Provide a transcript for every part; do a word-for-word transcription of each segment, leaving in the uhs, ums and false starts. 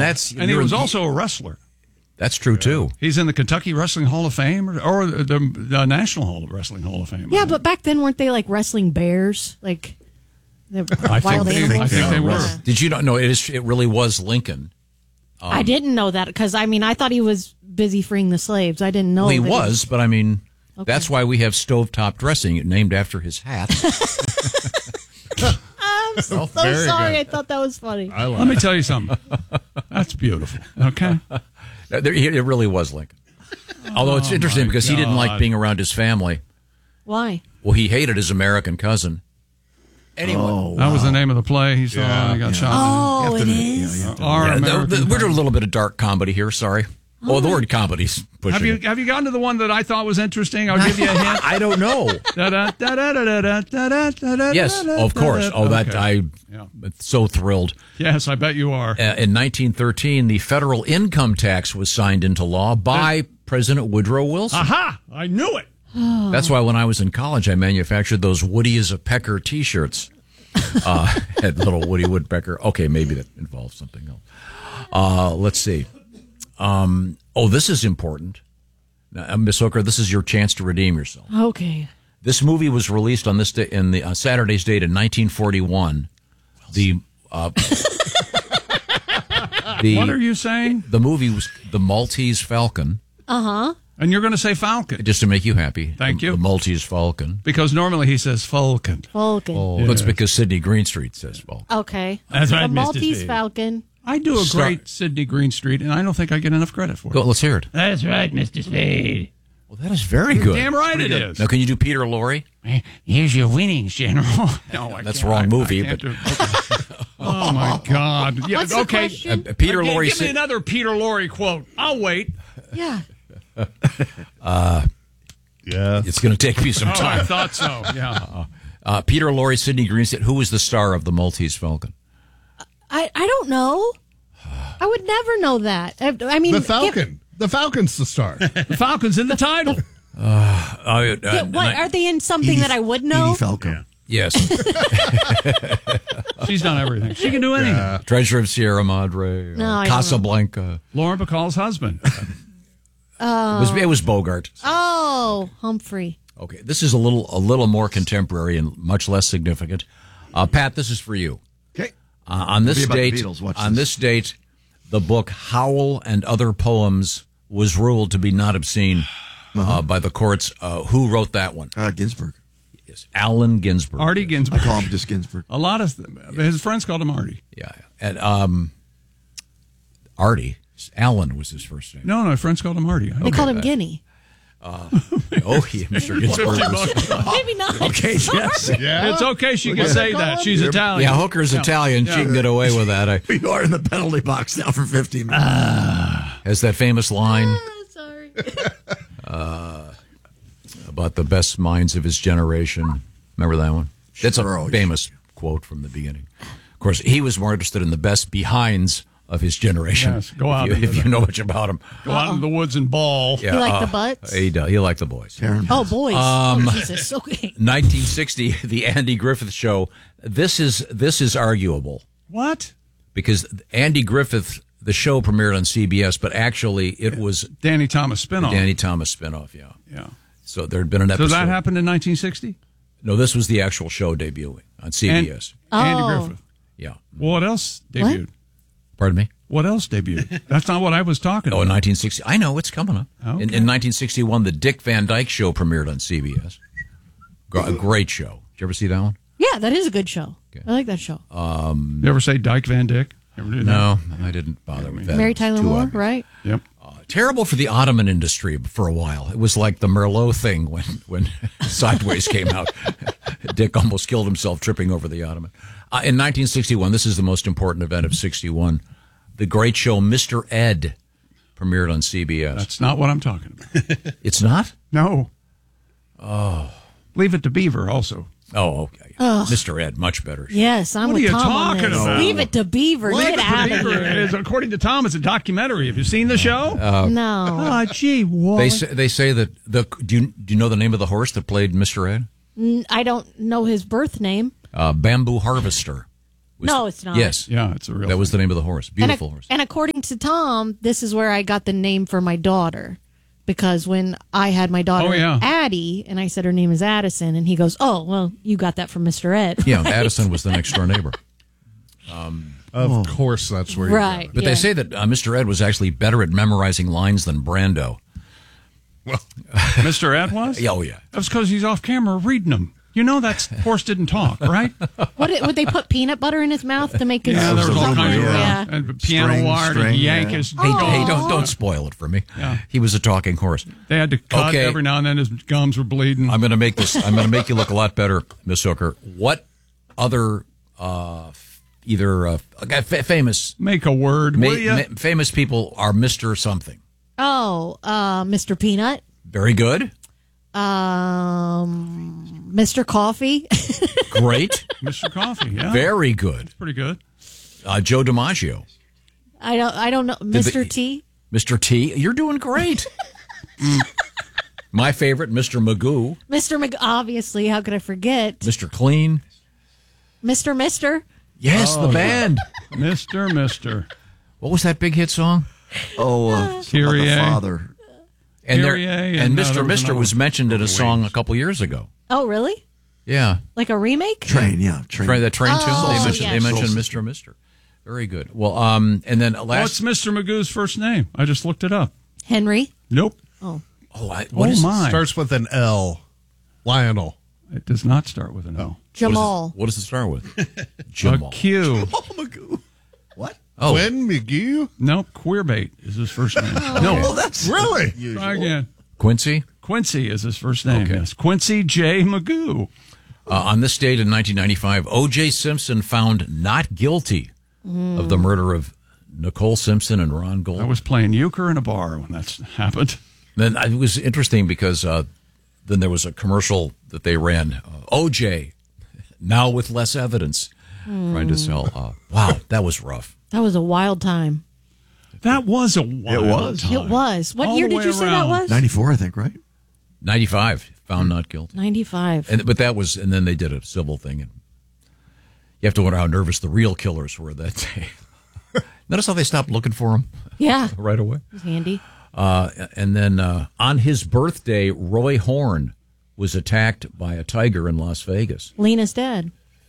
that's and he was also a wrestler. That's true too. He's in the Kentucky Wrestling Hall of Fame or, or the, the National Hall of Wrestling Hall of Fame. Yeah, but back then weren't they like wrestling bears? Like the I wild think, animals? I think they were. Yeah. Did you not know it is? It really was Lincoln. Um, I didn't know that because I mean I thought he was busy freeing the slaves. I didn't know well, he that was, but I mean, Okay. that's why we have stovetop dressing named after his hat. I'm so, Oh, so very sorry. good. I thought that was funny. I Let me tell you something. That's beautiful. Okay. There, it really was Lincoln. Although it's Oh, interesting my because he didn't like God. being around his family. Why? Well, he hated his American cousin. Anyway, Oh, that was the name of the play he saw Yeah, and he got yeah. shot. Oh, in. it is. Our Yeah, the- American the- we're doing a cousin. little bit of dark comedy here. Sorry. Oh, the word comedy's pushing. Have you it. have you gotten to the one that I thought was interesting? I'll give you a hint. I don't know. Yes, of course. Oh, that Okay. I. Yeah. I'm so thrilled. Yes, I bet you are. Uh, in nineteen thirteen, the federal income tax was signed into law by President Woodrow Wilson. Aha! I knew it. That's why when I was in college, I manufactured those Woody is a Pecker T-shirts. Uh, had little Woody Woodpecker. Okay, maybe that involves something else. Uh, let's see. Um, oh, this is important. Now, uh, Miss Hooker, this is your chance to redeem yourself. Okay. This movie was released on this day, in the uh, Saturday's date in nineteen forty-one. The uh, the What are you saying? the movie was The Maltese Falcon. Uh huh. And you're going to say Falcon. Just to make you happy. Thank the, you. The Maltese Falcon. Because normally he says Falcon. Falcon. Oh, that's because Sidney Greenstreet says Falcon. Okay. That's right, The Mister Maltese Speed. Falcon. I do a Star- great Sidney Greenstreet, and I don't think I get enough credit for it. Go, let's hear it. That's right, Mister Spade. Well, that is very good. Damn right Pretty it good. is. Now, can you do Peter Lorre? Here's your winnings, General. No, I That's can't. the wrong I- movie, I can't but- do- okay. Oh my God! Yeah, What's the okay. question? Uh, Peter Uh, Lorre. Give me said- another Peter Lorre quote. I'll wait. Yeah. uh, yeah, it's going to take me some Oh, I time. thought so. Yeah. Uh, Peter Lorre, Sidney Greenstreet. Who was the star of The Maltese Falcon? I, I don't know. I would never know that. I, I mean, the give- Falcon. The Falcon's the star. The Falcon's in the title. Uh, uh, uh, yeah, what, are they in something that I would know? Falcon. Yes. She's done everything. She can do anything. Yeah. Treasure of Sierra Madre. No, uh, I don't Casablanca. Lauren Bacall's husband. Oh. It was, it was Bogart. Oh, Humphrey. Okay, this is a little a little more contemporary and much less significant. Uh, Pat, this is for you. Okay. Uh, on this Be about the date, Beatles. Watch on this. this date, the book Howl and Other Poems was ruled to be not obscene uh, by the courts. Uh, who wrote that one? Uh, Ginsburg. Yes, Allen Ginsberg. Artie I Ginsberg. call him just Ginsburg. A lot of his friends called him Artie. Yeah, and um, Artie. Allen was his first name. No, no, friends called him Artie. They called him Guinea. Uh, oh, yeah, Mister Ginsburg. Was, Maybe not. okay, yes. Yeah. It's okay. She What can do say they call that. him? She's Italian. Yeah, Hooker's Yeah. Italian. Yeah. She can get away with that. I, We are in the penalty box now for fifteen minutes. has that famous line Ah, sorry. uh, about the best minds of his generation. Remember that one? That's a Sure. famous quote from the beginning. Of course, he was more interested in the best behinds of his generation. Yes, go out If you, into if you the- know much about him. Go out in the woods and ball. Yeah, You like uh, the butts? He, does. he liked the boys. Oh, boys. Um, oh, Jesus. Okay. nineteen sixty, the Andy Griffith Show. This is this is arguable What? because Andy Griffith, the show premiered on C B S, but actually it was Danny Thomas spinoff. Danny Thomas spinoff. Yeah. Yeah. So there had been an So episode. that happened in nineteen sixty? No, this was the actual show debuting on C B S. And, Andy Oh. Griffith. Yeah. Well, what else debuted? Pardon me? What else debuted? That's not what I was talking Oh, about. in nineteen sixty. I know, it's coming up. Okay. In, in nineteen sixty-one, the Dick Van Dyke Show premiered on C B S. Gr- A great show. Did you ever see that one? Yeah, that is a good show. Okay. I like that show. Um, You ever say Dyke Van Dyke? Ever do that? no, I didn't bother with that. Mary It was Tyler too Moore, obvious. right? Yep. Uh, terrible for the Ottoman industry for a while. It was like the Merlot thing when, when Sideways came out. Dick almost killed himself tripping over the Ottoman. Uh, in nineteen sixty-one, this is the most important event of sixty-one, the great show Mister Ed premiered on C B S. That's not what I'm talking about. It's not? No. Oh. Leave it to Beaver also. Oh, okay. Ugh. Mister Ed, much better. Yes, I'm What with are you Tom on talking this. about? Leave it to Beaver. Leave Get it to out of Beaver. here. Is, according to Tom, it's a documentary. Have you seen the show? Uh, No. Oh, gee, what? They say, they say that the do you, do you know the name of the horse that played Mister Ed? N- I don't know his birth name. Uh, Bamboo Harvester Was- No, it's not. Yes. Yeah, it's a real. That was the name of the horse. And, Beautiful ac- horse. and according to Tom, this is where I got the name for my daughter. Because when I had my daughter Oh, yeah. Addie, and I said her name is Addison, and he goes, "Oh, well, you got that from Mister Ed." Yeah, Addison was the next door neighbor. Of course, that's where you Right. But yeah. they say that uh, Mister Ed was actually better at memorizing lines than Brando. Mister Ed was. Yeah, oh, yeah. That's because he's off camera reading them. You know that horse didn't talk, right? What did, would they put peanut butter in his mouth to make his Yeah, there was all something? kinds of yeah. and piano String, wire to string, yank yeah. his. Hey, hey, don't don't spoil it for me. Yeah. He was a talking horse. They had to cut Okay. every now and then. His gums were bleeding. I'm going to make this. I'm going to make you look a lot better, Miss Hooker. What other uh, f- either uh, f- famous Make a word, ma- will ya? ma- famous people are Mister something? Oh, uh, Mister Peanut, Very good. um, Mister Coffee. Great. Mister Coffee. Yeah, Very good. pretty good. Uh, Joe DiMaggio. I don't. I don't know. Mister the- T. Mister T. You're doing great. My favorite, Mister Magoo. Mister Mc. Obviously, how could I forget Mister Clean. Mister Mister? Yes, the band. Mister Mister. What was that big hit song? Oh, uh, about the Kyrie. father. And there, Kyrie, and, and, uh, Mister there was Mister another was one. mentioned in a song a couple years ago. Oh, really? Yeah. Like a remake? Train, yeah. Train. Try that train Oh, tune. They mentioned, yes. they mentioned Solstice. Mister Mister. Very good. Well, um, and then What's last. Mister Magoo's first name? I just looked it up. Henry? Nope. Oh, I, what oh is my! Starts with an L. Lionel. It does not start with an O. Jamal. What does it start with? A Jamal. Q. What? Oh, Quinn McGee? Nope. Queerbait is his first name. No. Well, that's Really? Try again. Quincy. Quincy is his first name. Okay. Yes. Quincy J. Magoo. Uh, on this date in nineteen ninety-five, O J. Simpson found not guilty of the murder of Nicole Simpson and Ron Gold. I was playing euchre in a bar when that happened. Then it was interesting because uh, then there was a commercial that they ran. Uh, O J, now with less evidence, trying to sell. Uh, wow, that was rough. That was a wild time. That was a wild was. time. It was. What All year the did way you say that around. was? ninety-four, I think, right? ninety-five, found not guilty. ninety-five. And but that was, and then they did a civil thing, and you have to wonder how nervous the real killers were that day. Notice how they stopped looking for him Yeah. right away. It was handy. Uh, and then uh, on his birthday, Roy Horn was attacked by a tiger in Las Vegas. Lena's dad.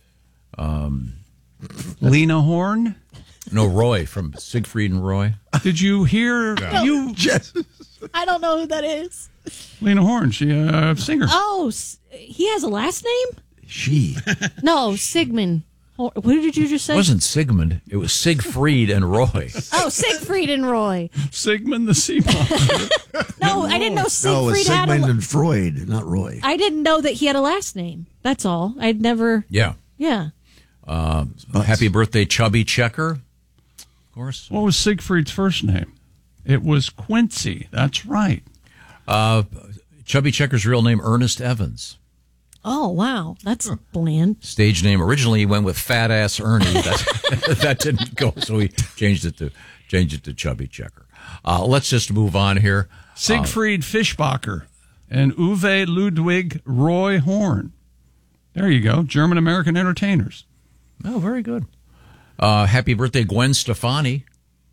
Lena Horne. No, Roy from Siegfried and Roy. Did you hear you I don't know who that is. Lena Horne? She a uh, singer. Oh, s- he has a last name? She. No, Sigmund. Hor- What did you just say? It wasn't Sigmund. It was Siegfried and Roy. Oh, Siegfried and Roy. Sigmund the Sea Monster. No, I didn't know No, Siegfried it's had a. Sigmund la- and Freud, not Roy. I didn't know that he had a last name. That's all. I'd never. Yeah. Yeah. Happy birthday, Chubby Checker. Of course. What was Siegfried's first name? It was Quincy. That's right. Uh, Chubby Checker's real name, Ernest Evans. Oh wow, that's bland. Stage name. Originally, he went with Fat Ass Ernie. That, that didn't go, so he changed it to changed it to Chubby Checker. Uh, let's just move on here. Siegfried Fischbacher and Uwe Ludwig Roy Horn. There you go. German American entertainers. Oh, very good. Uh, happy birthday, Gwen Stefani.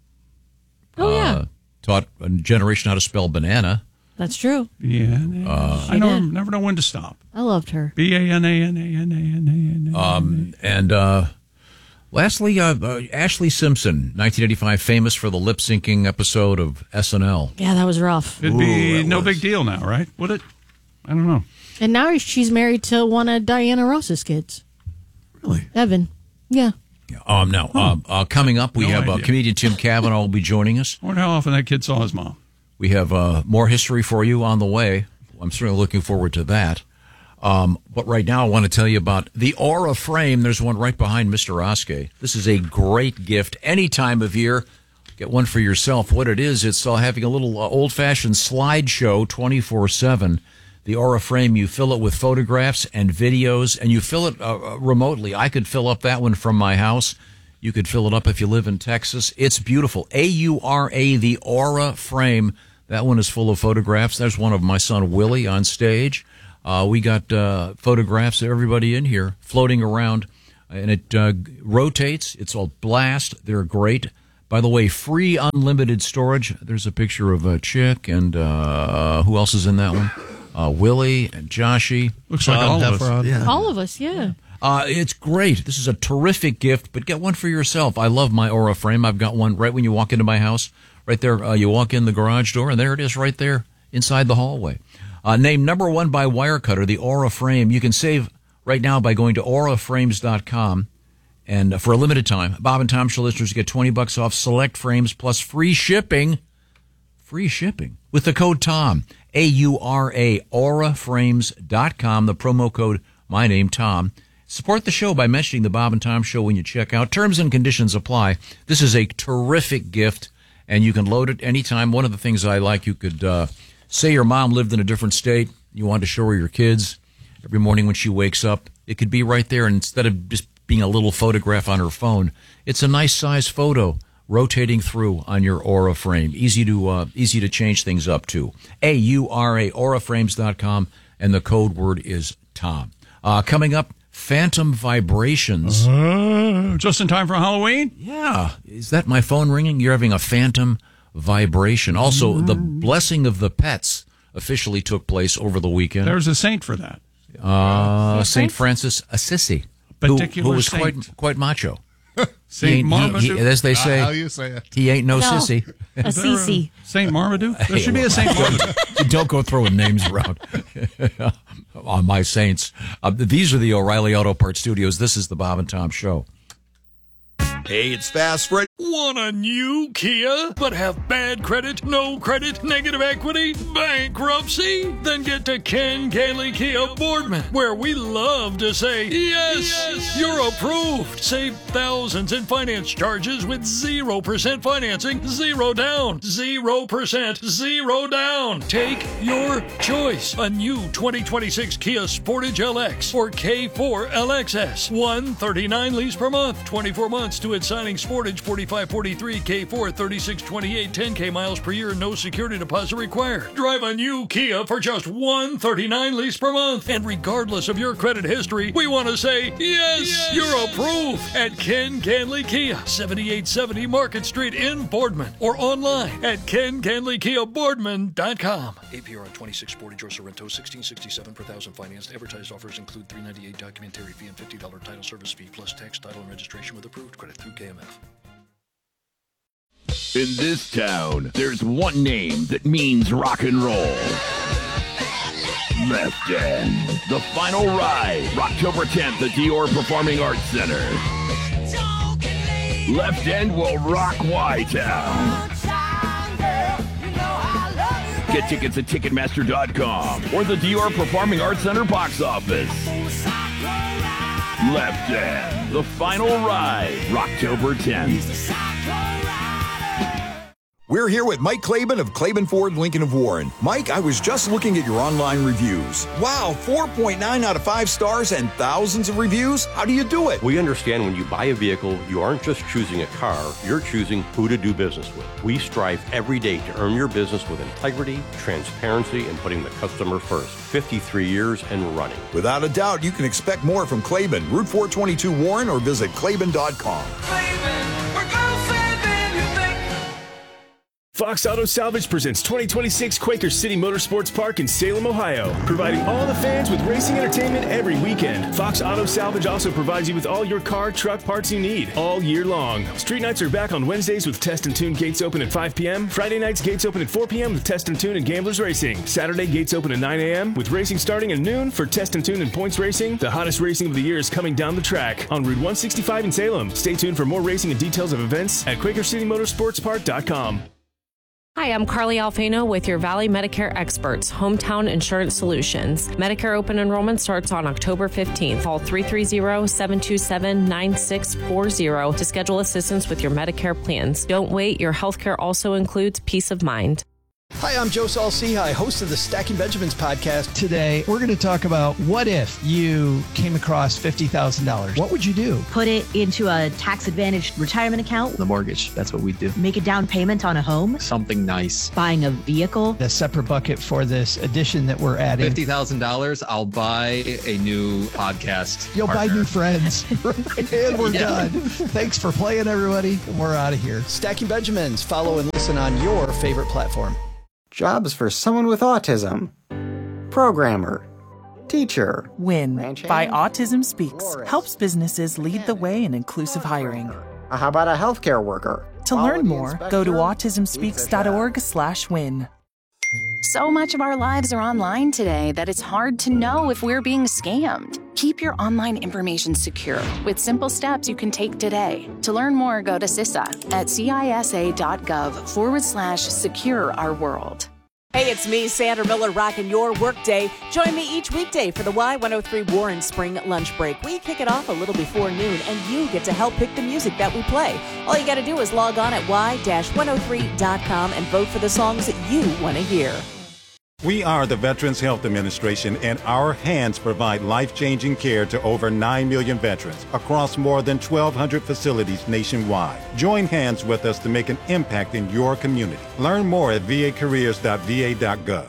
Oh yeah, Uh, taught a generation how to spell banana. that's true. Yeah. Uh, I know, did. never know when to stop. I loved her. B A N A N A N A N A N A. Um, and uh, lastly, uh, uh, Ashley Simpson, nineteen eighty-five, famous for the lip syncing episode of S N L. Yeah, that was rough. It'd be Ooh, that no was- big deal now, right? Would it? I don't know. And now she's married to one of Diana Ross's kids, Really? Evan. Yeah. Um, now, um, uh, coming up, we No have uh, idea. comedian Tim Cavanaugh will be joining us. I wonder how often that kid saw his mom. We have uh, more history for you on the way. I'm certainly looking forward to that. Um, but right now, I want to tell you about the Aura Frame. There's one right behind Mister Oskey. This is a great gift any time of year. Get one for yourself. What it is, it's uh, having a little uh, old-fashioned slideshow twenty-four seven. The Aura Frame, you fill it with photographs and videos, and you fill it uh, remotely. I could fill up that one from my house. You could fill it up if you live in Texas. It's beautiful. A U R A, the Aura Frame. That one is full of photographs. There's one of my son Willie on stage. Uh, we got uh, photographs of everybody in here floating around. and it uh, rotates. It's a blast. They're great. By the way, free unlimited storage. There's a picture of a chick, and uh, who else is in that one? Uh, Willie and Joshy. Looks like all of us. Yeah. All of us, yeah. Uh, it's great. This is a terrific gift, but get one for yourself. I love my Aura frame. I've got one right when you walk into my house. Right there, uh, you walk in the garage door, and there it is right there inside the hallway. Uh, named number one by Wirecutter, the Aura frame. You can save right now by going to aura frames dot com. And uh, for a limited time, Bob and Tom Show listeners get twenty bucks off select frames plus free shipping. Free shipping with the code TOM. A U R A, aura frames dot com. The promo code, my name, Tom. Support the show by mentioning the Bob and Tom Show when you check out. Terms and conditions apply. This is a terrific gift, and you can load it anytime. One of the things I like, you could uh, say your mom lived in a different state. You wanted to show her your kids every morning when she wakes up. It could be right there, and instead of just being a little photograph on her phone, it's a nice size photo rotating through on your Aura frame. Easy to uh, easy to change things up to. A U R A, aura frames dot com, and the code word is Tom. Uh, coming up, Phantom Vibrations. Uh, just in time for Halloween? Yeah. Is that my phone ringing? You're having a phantom vibration. Also, the blessing of the pets officially took place over the weekend. There's a saint for that. Uh, Saint Francis Assisi, who, Particular who was saint. quite quite macho. Saint He ain't- he- Marmaduke. he- as they Uh, say, how you say it? he ain't no, No. sissy. Assisi. Saint Marmaduke? There should be a Saint Marmaduke. Don't go throwing names around on my saints. Uh, these are the O'Reilly Auto Parts Studios. This is the Bob and Tom Show. Hey, it's Fast Fred. Want a new Kia, but have bad credit, no credit, negative equity, bankruptcy? Then get to Ken Gailey Kia Boardman, where we love to say, yes, yes, you're approved. Save thousands in finance charges with zero percent financing, zero down, zero percent, zero down. Take your choice. A new twenty twenty-six Kia Sportage L X or K four L X S. one thirty-nine lease per month, twenty-four months to its signing. Sportage forty-five forty-three, K four thirty-six twenty-eight, ten K miles per year, no security deposit required. Drive a new Kia for just one thirty-nine lease per month. And regardless of your credit history, we want to say, yes, yes, you're approved at Ken Ganley Kia, seventy-eight seventy Market Street in Boardman, or online at ken ganley kia boardman dot com. A P R on twenty-six Sportage or Sorrento, sixteen sixty-seven per thousand financed. Advertised offers include three ninety-eight documentary fee and fifty dollars title service fee plus tax, title, and registration with approved credit through K M F. In this town, there's one name that means rock and roll. Left End. The final ride, October tenth at Dior Performing Arts Center. Left End will rock Y-Town. Get tickets at Ticketmaster dot com or the Dior Performing Arts Center box office. Left End, the final ride, October tenth. We're here with Mike Claiborne of Claiborne Ford Lincoln of Warren. Mike, I was just looking at your online reviews. Wow, four point nine out of five stars and thousands of reviews? How do you do it? We understand when you buy a vehicle, you aren't just choosing a car, you're choosing who to do business with. We strive every day to earn your business with integrity, transparency, and putting the customer first. fifty-three years and running. Without a doubt, you can expect more from Claiborne, Route four twenty-two Warren, or visit claiborne dot com. Fox Auto Salvage presents twenty twenty-six Quaker City Motorsports Park in Salem, Ohio, providing all the fans with racing entertainment every weekend. Fox Auto Salvage also provides you with all your car, truck parts you need all year long. Street nights are back on Wednesdays with Test and Tune gates open at five p.m. Friday nights gates open at four p.m. with Test and Tune and Gamblers Racing. Saturday gates open at nine a.m. with racing starting at noon for Test and Tune and Points Racing. The hottest racing of the year is coming down the track on Route one sixty-five in Salem. Stay tuned for more racing and details of events at Quaker City Motorsports Park dot com. Hi, I'm Carly Alfano with your Valley Medicare Experts, Hometown Insurance Solutions. Medicare open enrollment starts on October fifteenth. Call three three zero, seven two seven, nine six four zero to schedule assistance with your Medicare plans. Don't wait. Your healthcare also includes peace of mind. Hi, I'm Joe Saul-Sehy, host of the Stacking Benjamins podcast. Today, we're going to talk about what if you came across fifty thousand dollars. What would you do? Put it into a tax-advantaged retirement account. The mortgage, that's what we do. Make a down payment on a home. Something nice. Buying a vehicle. A separate bucket for this addition that we're adding. fifty thousand dollars, I'll buy a new podcast You'll partner. buy new friends. And we're Yeah. done. Thanks for playing, everybody. We're out of here. Stacking Benjamins. Follow and listen on your favorite platform. Jobs for someone with autism. Programmer. Teacher. WIN by Autism Speaks helps businesses lead the way in inclusive hiring. How about a healthcare worker? To learn more, go to autism speaks dot org slash win. So much of our lives are online today that it's hard to know if we're being scammed. Keep your online information secure with simple steps you can take today. To learn more, go to CISA at cisa.gov forward slash secure our world. Hey, it's me, Sandra Miller, rocking your workday. Join me each weekday for the Y one oh three Warren Spring Lunch Break. We kick it off a little before noon, and you get to help pick the music that we play. All you got to do is log on at y one oh three dot com and vote for the songs that you want to hear. We are the Veterans Health Administration, and our hands provide life-changing care to over nine million veterans across more than twelve hundred facilities nationwide. Join hands with us to make an impact in your community. Learn more at v a careers dot v a dot gov.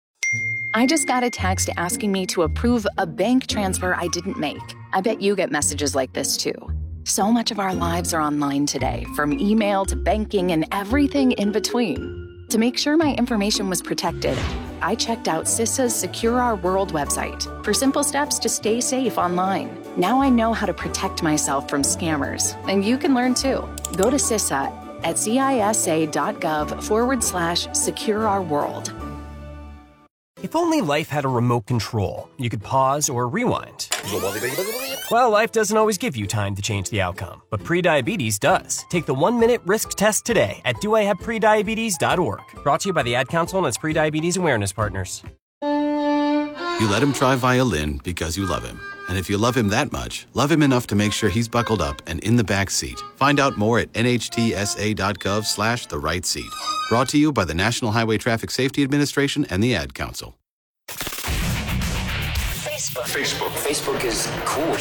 I just got a text asking me to approve a bank transfer I didn't make. I bet you get messages like this too. So much of our lives are online today, from email to banking and everything in between. To make sure my information was protected, I checked out CISA's Secure Our World website for simple steps to stay safe online. Now I know how to protect myself from scammers, and you can learn too. Go to CISA at cisa.gov forward slash secure our world. If only life had a remote control, you could pause or rewind. Well, life doesn't always give you time to change the outcome, but prediabetes does. Take the one-minute risk test today at do I have prediabetes dot org. Brought to you by the Ad Council and its prediabetes awareness partners. You let him try violin because you love him. And if you love him that much, love him enough to make sure he's buckled up and in the back seat. Find out more at nhtsa.gov slash the right seat. Brought to you by the National Highway Traffic Safety Administration and the Ad Council. Facebook. Facebook. Facebook is cool.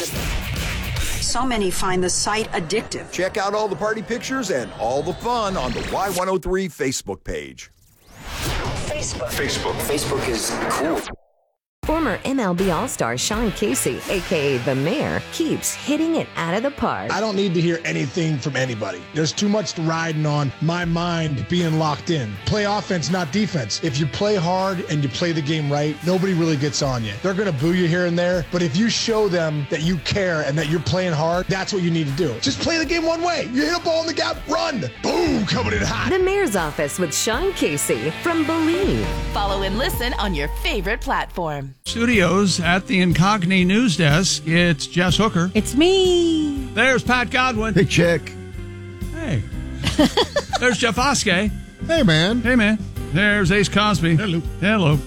So many find the site addictive. Check out all the party pictures and all the fun on the Y one oh three Facebook page. Facebook. Facebook. Facebook is cool. Former M L B All-Star Sean Casey, a k a. The Mayor, keeps hitting it out of the park. I don't need to hear anything from anybody. There's too much riding on my mind being locked in. Play offense, not defense. If you play hard and you play the game right, nobody really gets on you. They're going to boo you here and there, but if you show them that you care and that you're playing hard, that's what you need to do. Just play the game one way. You hit a ball in the gap, run. Boom, coming in hot. The Mayor's Office with Sean Casey from Believe. Follow and listen on your favorite platform. Studios at the Incogni News Desk. It's Jess Hooker. It's me. There's Pat Godwin. Hey, chick. Hey. There's Jeff Oskey. Hey, man. Hey, man. There's Ace Cosby. Hello. Hello.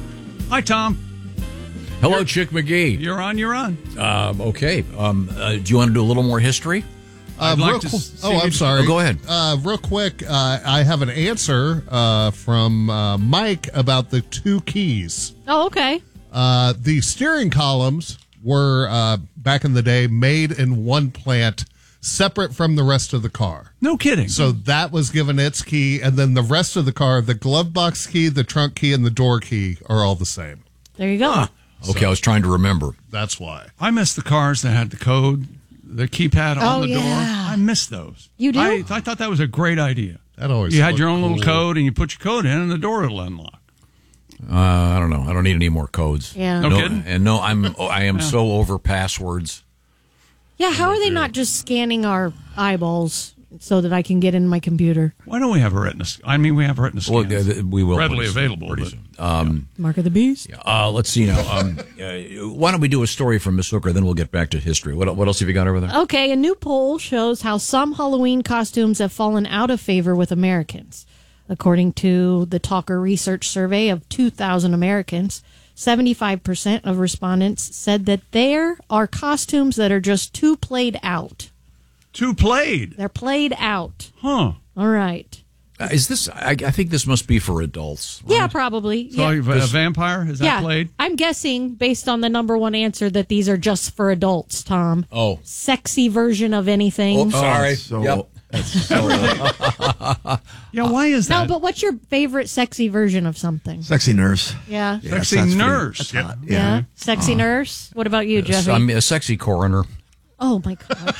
Hi, Tom. Hello, you're, Chick McGee. You're on, you're on. Um, okay. Um, uh, do you want to do a little more history? Uh, I'd like real to qu- see oh, you- I'm sorry. Oh, go ahead. Uh, real quick, uh, I have an answer uh, from uh, Mike about the two keys. Oh, okay. Uh, the steering columns were, uh, back in the day, made in one plant, separate from the rest of the car. No kidding. So that was given its key, and then the rest of the car, the glove box key, the trunk key, and the door key are all the same. There you go. Ah, okay, I was trying to remember. That's why. I miss the cars that had the code, the keypad on Oh, the door. yeah. I miss those. You do? I, I thought that was a great idea. That always You had looked your own cool. little code, and you put your code in, and the door will unlock. Uh, I don't know. I don't need any more codes. Yeah. No kidding? And no, I'm oh, I am Yeah. so over passwords. Yeah, how are they not just scanning our eyeballs so that I can get in my computer? Why don't we have a retina? sc- I mean, we have retina Well, scans. uh, we will readily pretty soon, available. pretty but- soon. Um, Mark of the Beast? uh, let's see now. Um, uh, why don't we do a story from Miss Hooker, then we'll get back to history. What, what else have you got over there? Okay, a new poll shows how some Halloween costumes have fallen out of favor with Americans. According to the Talker Research Survey of two thousand Americans, seventy-five percent of respondents said that there are costumes that are just too played out. Too played? They're played out. Huh. All right. Uh, is this? I, I think this must be for adults. Yeah, probably. So yeah. a vampire is that yeah. played? I'm guessing based on the number one answer that these are just for adults. Tom. Oh, sexy version of anything. Oh, sorry. So, Yep. so, Yeah, why is that? No, but what's your favorite sexy version of something? sexy nurse. Yeah. Yes, Sexy that's pretty- nurse. that's Yeah. hot. Yeah. Yeah. Sexy nurse. What about you, Jeffy? I'm a sexy coroner. Oh my god.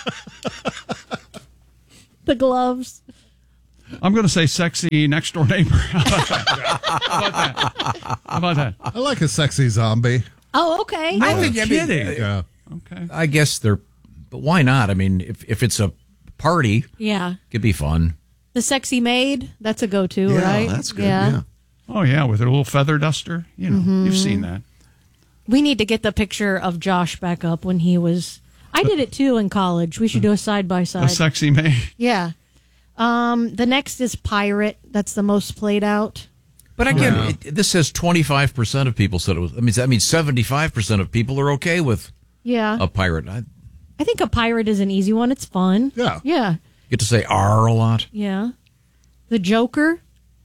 The gloves. I'm going to say sexy next door neighbor. How about that? How about that? How about that? I like a sexy zombie. Oh, okay. I think- think I mean, kidding. Yeah. Okay. I guess they're, but why not? I mean, if if it's a party, Yeah. it could be fun. The sexy maid. That's a go-to, Yeah, right? that's good. Yeah. Oh yeah, with her little feather duster. You know, Mm-hmm. you've seen that. We need to get the picture of Josh back up when he was. I did it too in college. We should do a side by A side. sexy maid. Yeah. Um, the next is pirate. That's the most played out. But again, it, this says twenty-five percent of people said it was. I mean, that means seventy-five percent of people are okay with Yeah. a pirate. I I think a pirate is an easy one. It's fun. Yeah. Yeah. get to say R a lot. Yeah. The Joker.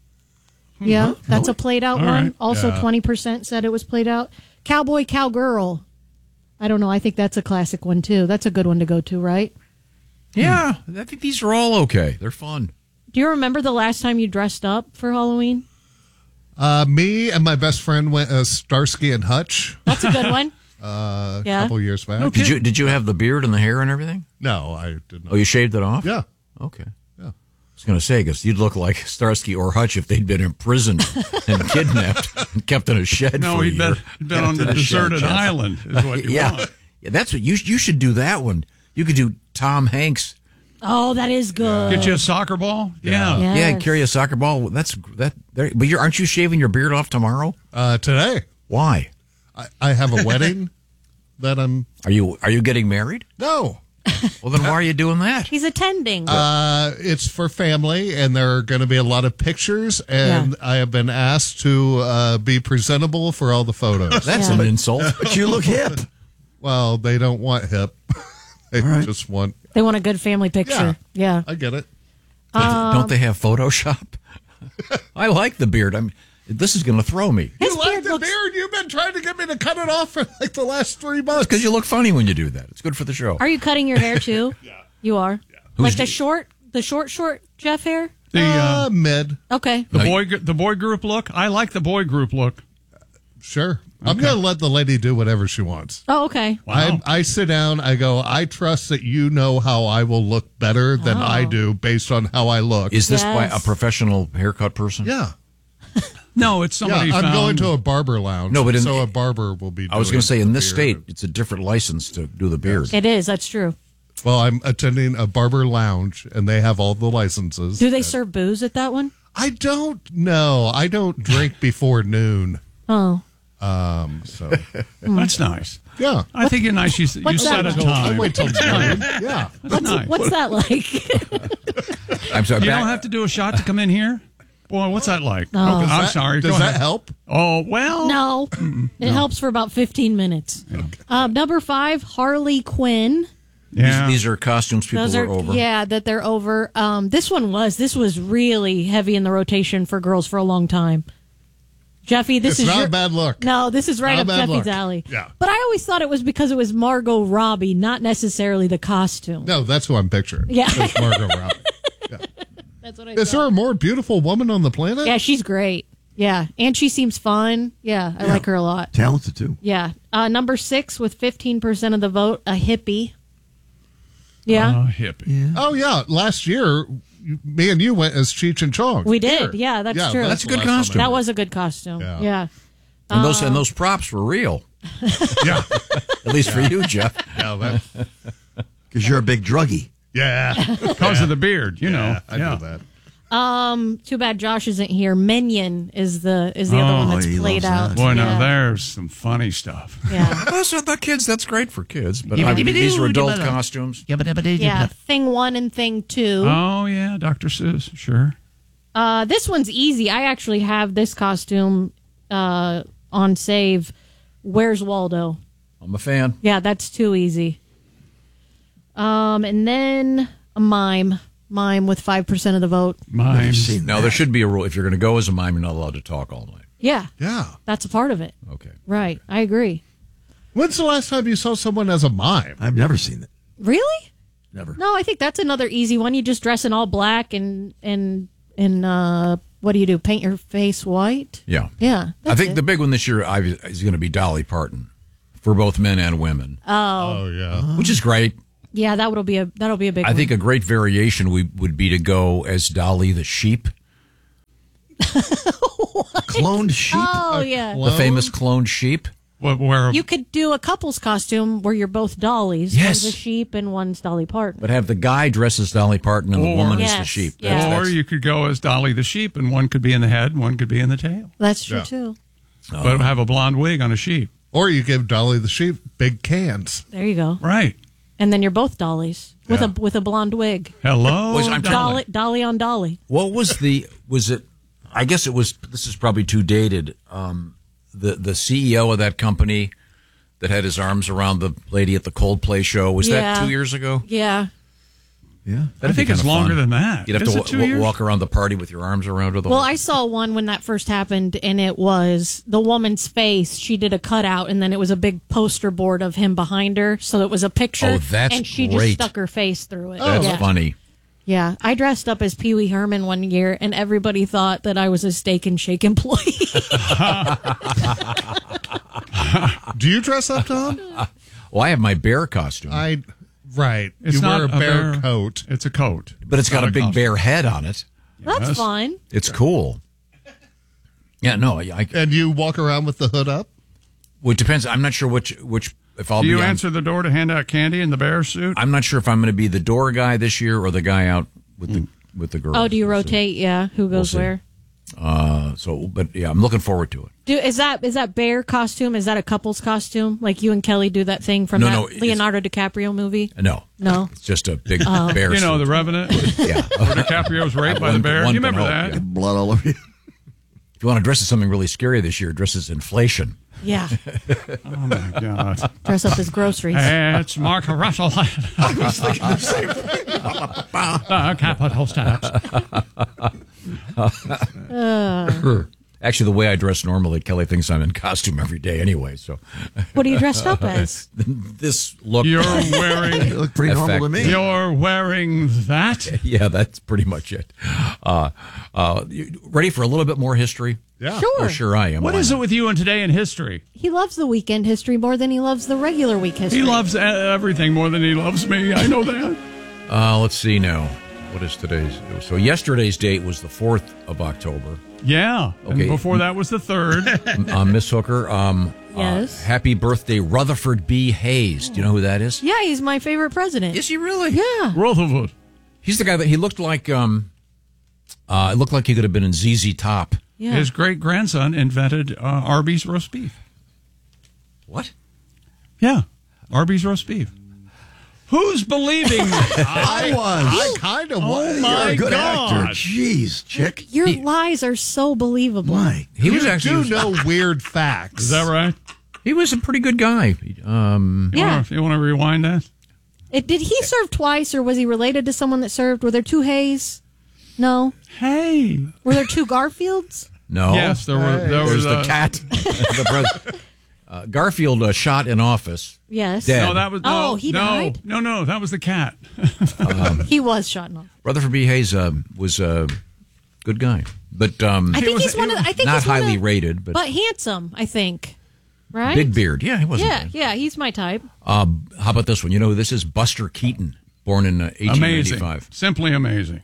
Yeah, that's a played out All one. right. Also, Yeah. twenty percent said it was played out. Cowboy, cowgirl. I don't know. I think that's a classic one, too. That's a good one to go to, right? Yeah, I think these are all okay. They're fun. Do you remember the last time you dressed up for Halloween? Uh, me and my best friend went as Starsky and Hutch That's a good one. uh, a Yeah. couple years back. Did you did you have the beard and the hair and everything? No, I did not. Oh, you shaved it off? Yeah. Okay. Yeah. I was going to say, because you'd look like Starsky or Hutch if they'd been imprisoned and kidnapped and kept in a shed No, for a he'd been, year. he'd been on the Kept in a shed, deserted Jeff. island. Is what you yeah. want. yeah, that's what you you should do. That one. You could do Tom Hanks. Oh, that is good. Get you a soccer ball. Yeah. Yes. Yeah, carry a soccer ball. That's that. There, but you're, aren't you shaving your beard off tomorrow? Uh, today, Why? I, I have a wedding that I'm. Are you are you getting married? No. Well, then why are you doing that? He's attending. Uh, it's for family, and there are going to be a lot of pictures, and Yeah. I have been asked to uh, be presentable for all the photos. That's Yeah. an insult. But you look hip. Well, they don't want hip. They right. just want. They want a good family picture. Yeah. I get it. Don't they have Photoshop? I like the beard. I'm. This is going to throw me. His You like beard the looks- beard? You've been trying to get me to cut it off for like the last three months. Because you look funny when you do that. It's good for the show. Are you cutting your hair too? Yeah. You are? Who's Like the the- short, the short, short Jeff hair? The uh, Uh, mid. Okay. the boy gr- the boy group look. I like the boy group look. Sure. I'm going to let the lady do whatever she wants. Oh, okay. Wow. I, I sit down. I go, I trust that you know how I will look better than I do based on how I look. Is this by a Yes. professional haircut person? yeah. No, it's Yeah, somebody. I'm found, going to a barber lounge. No, but in- so a barber will be I was doing going to say, in the this beard. state, it's a different license to do the beard. It is. That's true. Well, I'm attending a barber lounge, and they have all the licenses. Do they serve booze at that one? I don't know. I don't drink before noon. Oh. Um, so That's nice. yeah. I think it's nice. You, you what's set that? a time. I wait till noon. Yeah. That's What's, nice. what's that like? I'm sorry. You back- don't have to do a shot to come in here. Boy, what's that like? No. Okay, Does I'm That- sorry. Does Go that ahead. help? Oh well. No. It helps for about fifteen minutes. Uh, number five, Harley Quinn. Yeah. These, these are costumes people Those are, are, over. yeah, that they're over. Um, this one was. This was really heavy in the rotation for girls for a long time. Jeffy, this It's is not your, a bad look. No, this is right Not a up bad Jeffy's look. alley. Yeah. But I always thought it was because it was Margot Robbie, not necessarily the costume. No, that's who I'm picturing. Yeah. That's Margot Robbie. That's what I Is thought. there a more beautiful woman on the planet? Yeah, she's great. Yeah, and she seems fun. Yeah, I like her a lot. Talented too. Yeah. Uh, number six with fifteen percent of the vote, a hippie. Yeah, Uh, hippie. Oh yeah, last year you- me and you went as Cheech and Chong. we did. Here. Yeah, that's Yeah, true. That's a the good last time I costume. That went. was a good costume. Yeah. Yeah. And those and those props were real. Yeah, At least for you, Jeff. yeah, that, Because you're a big druggie. yeah. Because of the beard, you know. Yeah, I yeah. know that. Um, too bad Josh isn't here. Minion is the is the other Oh, one that's he played loves out. that. Boy, now yeah. there's some funny stuff. Yeah. Those are the kids. That's great for kids. But I mean, these are adult costumes. Yeah. Thing one and thing two. Oh yeah, Doctor Seuss, sure. Uh, this one's easy. I actually have this costume uh, on save. Where's Waldo? I'm a fan. Yeah, that's too easy. Um, and then a mime. mime with five percent of the vote. Mime. No, there should be a rule. If you're going to go as a mime, you're not allowed to talk all night. Yeah. Yeah. That's a part of it. Okay. Right. I agree. When's the last time you saw someone as a mime? I've never seen it. Really? Never. No, I think that's another easy one. You just dress in all black and and and uh, what do you do? Paint your face white? Yeah. Yeah. I think it. the big one this year I- is going to be Dolly Parton for both men and women, Oh. Oh, yeah. which is great. Yeah, that will be a that'll be a big I one. think a great variation we, would be to go as Dolly the sheep, Cloned sheep. Oh, yeah. the famous cloned sheep. What, where You could do a couple's costume where you're both dollies. Yes. One's a sheep and one's Dolly Parton. But have the guy dress as Dolly Parton and the Or- woman as Yes, the sheep. yeah. That's- or that's- you could go as Dolly the sheep, and one could be in the head, and one could be in the tail. That's true, Yeah. too. But have a blonde wig on a sheep. Or you give Dolly the sheep big cans. There you go. Right. And then you're both dollies with Yeah. a with a blonde wig. Hello, Was- I'm trying- Dolly, dolly on dolly. What was the, was it, I guess it was, this is probably too dated, um, the, the C E O of that company that had his arms around the lady at the Coldplay show, was Yeah. that two years ago? Yeah. Yeah. I think it's longer than that. You'd have Is to it two wa- years? walk around the party with your arms around her the Well, whole I saw one when that first happened, and it was the woman's face. She did a cutout, and then it was a big poster board of him behind her. So it was a picture. Oh, that's And she great. just stuck her face through it. That's yeah. funny. Yeah. I dressed up as Pee Wee Herman one year, and everybody thought that I was a Steak and Shake employee. Do you dress up, Tom? Well, I have my bear costume, I right. It's you not wear a a bear, bear. coat. It's a coat. but it's got Not a big costume. bear head on it. That's Yes. fine. It's cool. Yeah, no, I, I, And you walk around with the hood up? well, it depends. I'm not sure which, which if I'll Do you be on- answer the door to hand out candy in the bear suit? I'm not sure if I'm going to be the door guy this year or the guy out with the with the girls. Oh, do you We'll see. rotate? Yeah. Who goes see. where? Uh, so, but yeah, I'm looking forward to it. Do is that is that bear costume? Is that a couple's costume? Like you and Kelly do that thing from No, that no, it's- Leonardo DiCaprio movie? No, No. it's just a big Oh. bear. You know, suit. The Revenant, yeah. where DiCaprio's raped by the One- bear. one You remember can that? hope, yeah. Blood all over you. If you want to dress as something really scary this year, dress as inflation. Yeah. Oh, my God. Dress up as groceries. It's Mark Russell. I was thinking the same thing. the Capitol steps. Uh, Actually, the way I dress normally, Kelly thinks I'm in costume every day anyway. So, what are you dressed up as? this look. You're wearing. You look pretty normal to me. You're wearing that? Yeah, that's pretty much it. Uh, uh, you ready for a little bit more history? Yeah. Sure. Oh, sure I am. What Why is not? it with you and today in history? He loves the weekend history more than he loves the regular week history. He loves e- everything more than he loves me. I know that. Uh, let's see now. What is today's? So yesterday's date was the fourth of October. Yeah. Okay. And before that was the third. uh, Miss Hooker, um, Yes. uh, happy birthday, Rutherford B. Hayes. Do you know who that is? Yeah, he's my favorite president. Is he really? Yeah. Rutherford. He's the guy that he looked like. Um, uh, it looked like he could have been in Z Z Top. Yeah. His great grandson invented uh, Arby's roast beef. What? Yeah. Arby's roast beef. Who's believing I was. I kind of Oh, was. my You're a good God. actor. Jeez, chick. Your He- lies are so believable. Why? He was you actually. do know weird facts. Is that right? He was a pretty good guy. Um, You Yeah. wanna- you want to rewind that? It, did he serve twice, or was he related to someone that served? Were there two Hayes? No. Hey. Were there two Garfields? no. Yes, there were. There There's was the uh, cat. the pres- uh, Garfield uh, shot in office. Yes. Dead. No, that was. No, Oh, he no, died? No, no, that was the cat. He was shot in off. Rutherford B. Hayes uh, was a good guy, but um, I think was- he's one of. The, I think not he's one highly of, rated, but, but handsome. I think. Right. big beard. Yeah, he wasn't Yeah, bad. yeah, he's my type. Uh, how about this one? You know who this is? Buster Keaton, born in uh, eighteen Amazing. ninety-five. Simply amazing.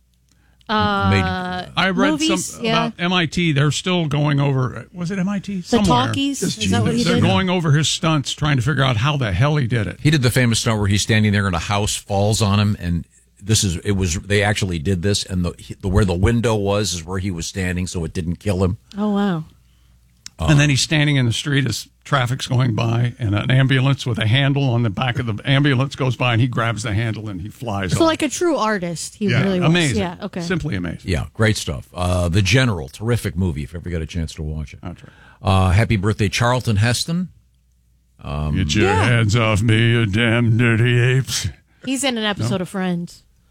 Uh, Made- I read movies, some yeah. about M I T. They're still going over. Was it M I T? The Somewhere. talkies. Just Is that what he They're did? going over his stunts, trying to figure out how the hell he did it. He did the famous stunt where he's standing there and a house falls on him, and this is it was they actually did this, and the, the where the window was is where he was standing, so it didn't kill him. Oh wow. And then he's standing in the street as traffic's going by, and an ambulance with a handle on the back of the ambulance goes by, and he grabs the handle and he flies So off. like a true artist, he Yeah, really was. amazing. Yeah. Okay. Simply amazing. Yeah, great stuff. Uh, the General, terrific movie. If you ever got a chance to watch it. That's right. Uh, happy birthday, Charlton Heston. Um, Get your Yeah. hands off me, you damn dirty apes. He's in an episode of Friends.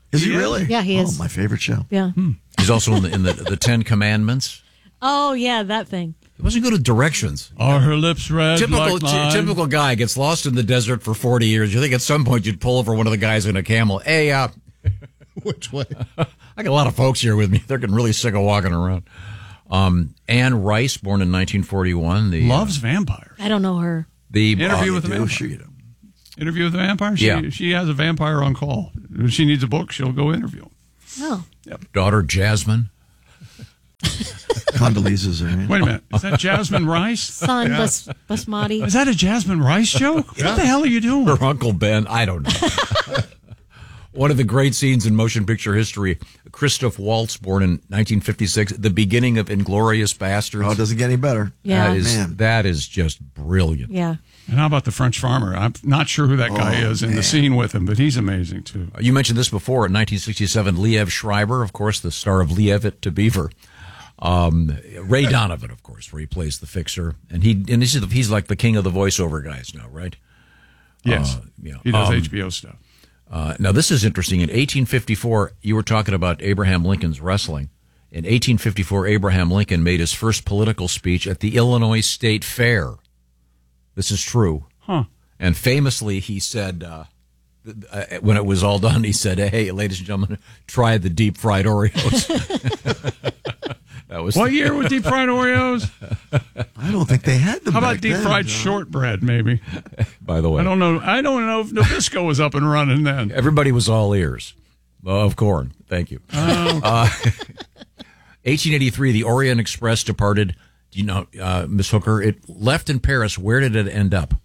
Is he really? Yeah, he is. Oh, my favorite show. Yeah. He's also in the, in the, the Ten Commandments. Oh, yeah, that thing. He wasn't good at directions. Are her lips red Typical, like mine? t- typical guy gets lost in the desert for forty years. You think at some point you'd pull over one of the guys in a camel. Hey, uh, which way? I got a lot of folks here with me. They're getting really sick of walking around. Um, Anne Rice, born in nineteen forty-one. The, Loves vampires. I don't know her. The Interview uh, with the do, Vampire. sure you do. Interview with the Vampire? She, Yeah. she has a vampire on call. If she needs a book, she'll go interview him. Oh. Daughter Jasmine. Condoleezza's her name. Wait a minute. Is that Jasmine Rice? Son Bas- Basmati. Is that a Jasmine Rice joke? What the hell are you doing? Her Uncle Ben. I don't know. One of the great scenes in motion picture history, Christoph Waltz, born in nineteen fifty-six, the beginning of Inglourious Basterds. Oh, it doesn't get any better. Yeah. That is, Man. that is just brilliant. Yeah. And how about the French farmer? I'm not sure who that guy Oh, is in man. the scene with him, but he's amazing, too. You mentioned this before. In nineteen sixty-seven, Liev Schreiber, of course, the star of Lievit to Beaver. Um, Ray Donovan, of course, where he plays the fixer. And he and this is the, he's like the king of the voiceover guys now, right? Yes. Uh, yeah. He does Um, H B O stuff. Uh, now, this is interesting. In eighteen fifty-four, you were talking about Abraham Lincoln's wrestling. In eighteen fifty-four, Abraham Lincoln made his first political speech at the Illinois State Fair. This is true. Huh. And famously, he said, uh, uh, when it was all done, he said, hey, ladies and gentlemen, try the deep fried Oreos. That was What year was deep fried Oreos? I don't think they had them. How about back deep then, fried John. shortbread, maybe? By the way, I don't know. I don't know if Nabisco was up and running then. everybody was all ears of corn. Thank you. Oh. Uh, eighteen eighty-three, the Orient Express departed. Do you know, uh, Miss Hooker? It left in Paris. Where did it end up?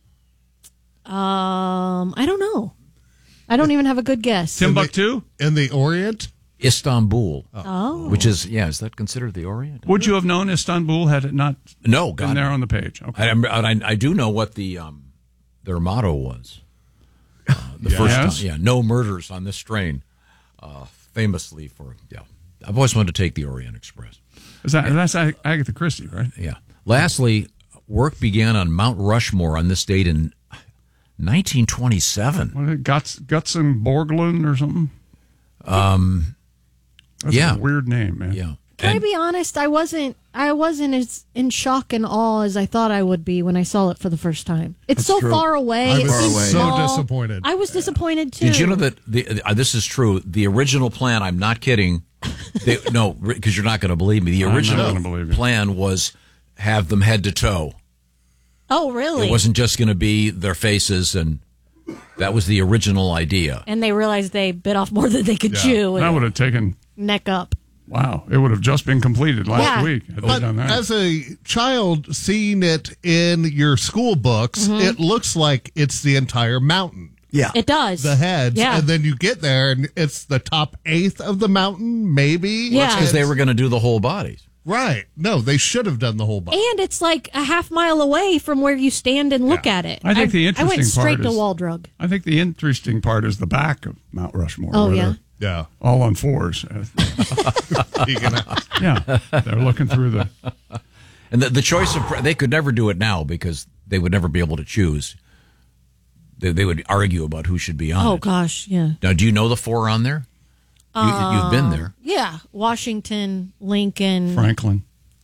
Um, I don't know. I don't even have a good guess. Timbuktu? In the Orient? Istanbul. Oh. Which is, yeah, is that considered the Orient? Would you have known Istanbul had it not No, been God. there on the page? Okay. I, I, I do know what the um, their motto was. Uh, the first Yes? time, yeah, no murders on this train. Uh, famously for, yeah, I've always wanted to take the Orient Express. Is that, that's Ag- Agatha Christie, right? Yeah. Lastly, work began on Mount Rushmore on this date in nineteen twenty-seven. What is it, Guts, Gutzen Borglund or something? Um, That's yeah. a weird name, man. Yeah. Can I be honest? I wasn't. I wasn't as in shock and awe as I thought I would be when I saw it for the first time. It's That's so true. far away. I It was seems so small. disappointed. I was disappointed too. Did you know that the, uh, this is true? The original plan, I'm not kidding. They, no, because you're not going to believe me. The I'm not original gonna believe you. plan was have them head to toe. Oh, really? It wasn't just going to be their faces, and that was the original idea. And they realized they bit off more than they could Yeah. chew. That And would have taken, neck up. wow, it would have just been completed last Yeah. week had they But done that. as a child seeing it in your school books, Mm-hmm. it looks like it's the entire mountain. Yeah. It does. The heads, Yeah. and then you get there, and it's the top eighth of the mountain, maybe. Yeah. Because they were going to do the whole bodies. Right. No, they should have done the whole body. And it's like a half mile away from where you stand and look at it. I think the I interesting went straight part to is- Wall Drug. I think the interesting part is the back of Mount Rushmore. Oh, where yeah. they're Yeah. All on fours. Peeking out. Yeah. They're looking through the. And the, the choice of pre- they could never do it now because they would never be able to choose. They, they would argue about who should be on Oh, it. gosh, yeah. Now, do you know the four on there? You, you've been there. Yeah. Washington, Lincoln. Franklin.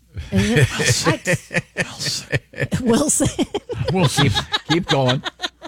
Is it? I- Wilson. We'll see. Keep, keep going.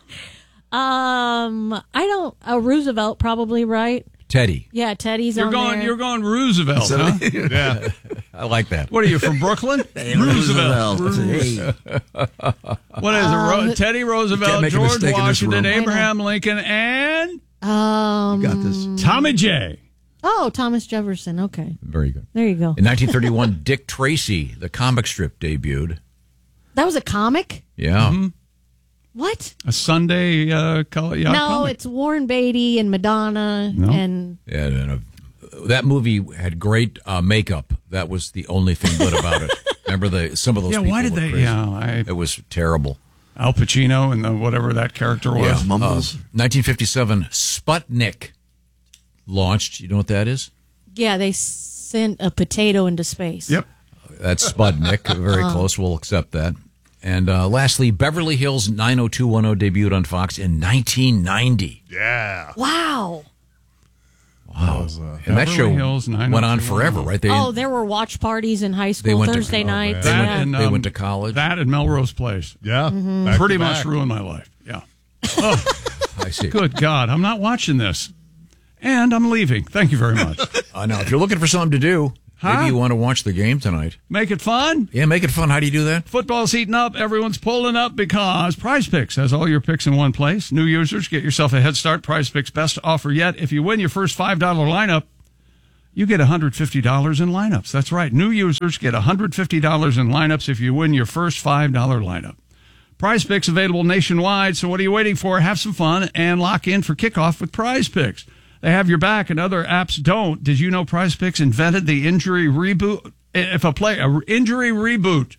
Um, I don't. Uh, Roosevelt, probably, right? Teddy. Yeah, Teddy's You're on going. there. You're going Roosevelt, huh? Yeah. I like that. What are you from Brooklyn? Roosevelt. Hey, What is it? Ro- Teddy Roosevelt, make a George mistake in this Washington, room. Abraham Lincoln, and Um, got this. Tommy J. Oh, Thomas Jefferson. Okay. Very good. There you go. In nineteen thirty-one, Dick Tracy, the comic strip, debuted. That was a comic? Yeah. Mm-hmm. What? A Sunday uh, color. Yeah, no, comic. it's Warren Beatty and Madonna No. and Yeah, and, uh, that movie had great uh, makeup. That was the only thing good about it. Remember the some of those Yeah, people why did were they? crazy. Yeah, I, It was terrible. Al Pacino and the, whatever that character was. Yeah. Mumbles. Uh, nineteen fifty-seven, Sputnik launched. You know what that is? yeah, they sent a potato into space. Yep. That's Sputnik. Very close. We'll accept that. And uh, lastly, Beverly Hills nine oh two one oh debuted on Fox in nineteen ninety. Yeah. Wow. Wow. Was, uh, and that Beverly show Hills nine went oh on two forever, right? They, Oh, there were watch parties in high They school went to- Thursday oh, nights. They That went, yeah. and, they um, went to college. That and Melrose Place. Yeah. Mm-hmm. Back to Pretty back. much ruined my life. Yeah. Oh, I see. good God. I'm not watching this. And I'm leaving. Thank you very much. Uh, now, if you're looking for something to do, Huh? maybe you want to watch the game tonight. Make it fun. Yeah, make it fun. How do you do that? Football's heating up. Everyone's pulling up because Prize Picks has all your picks in one place. New users, get yourself a head start. Prize Picks best offer yet. If you win your first five dollar lineup, you get one hundred fifty dollars in lineups. That's right. New users get one hundred fifty dollars in lineups if you win your first five dollar lineup. Prize Picks available nationwide, so what are you waiting for? Have some fun and lock in for kickoff with Prize Picks. They have your back and other apps don't. Did you know Prize Picks invented the injury reboot? If a play, a injury reboot,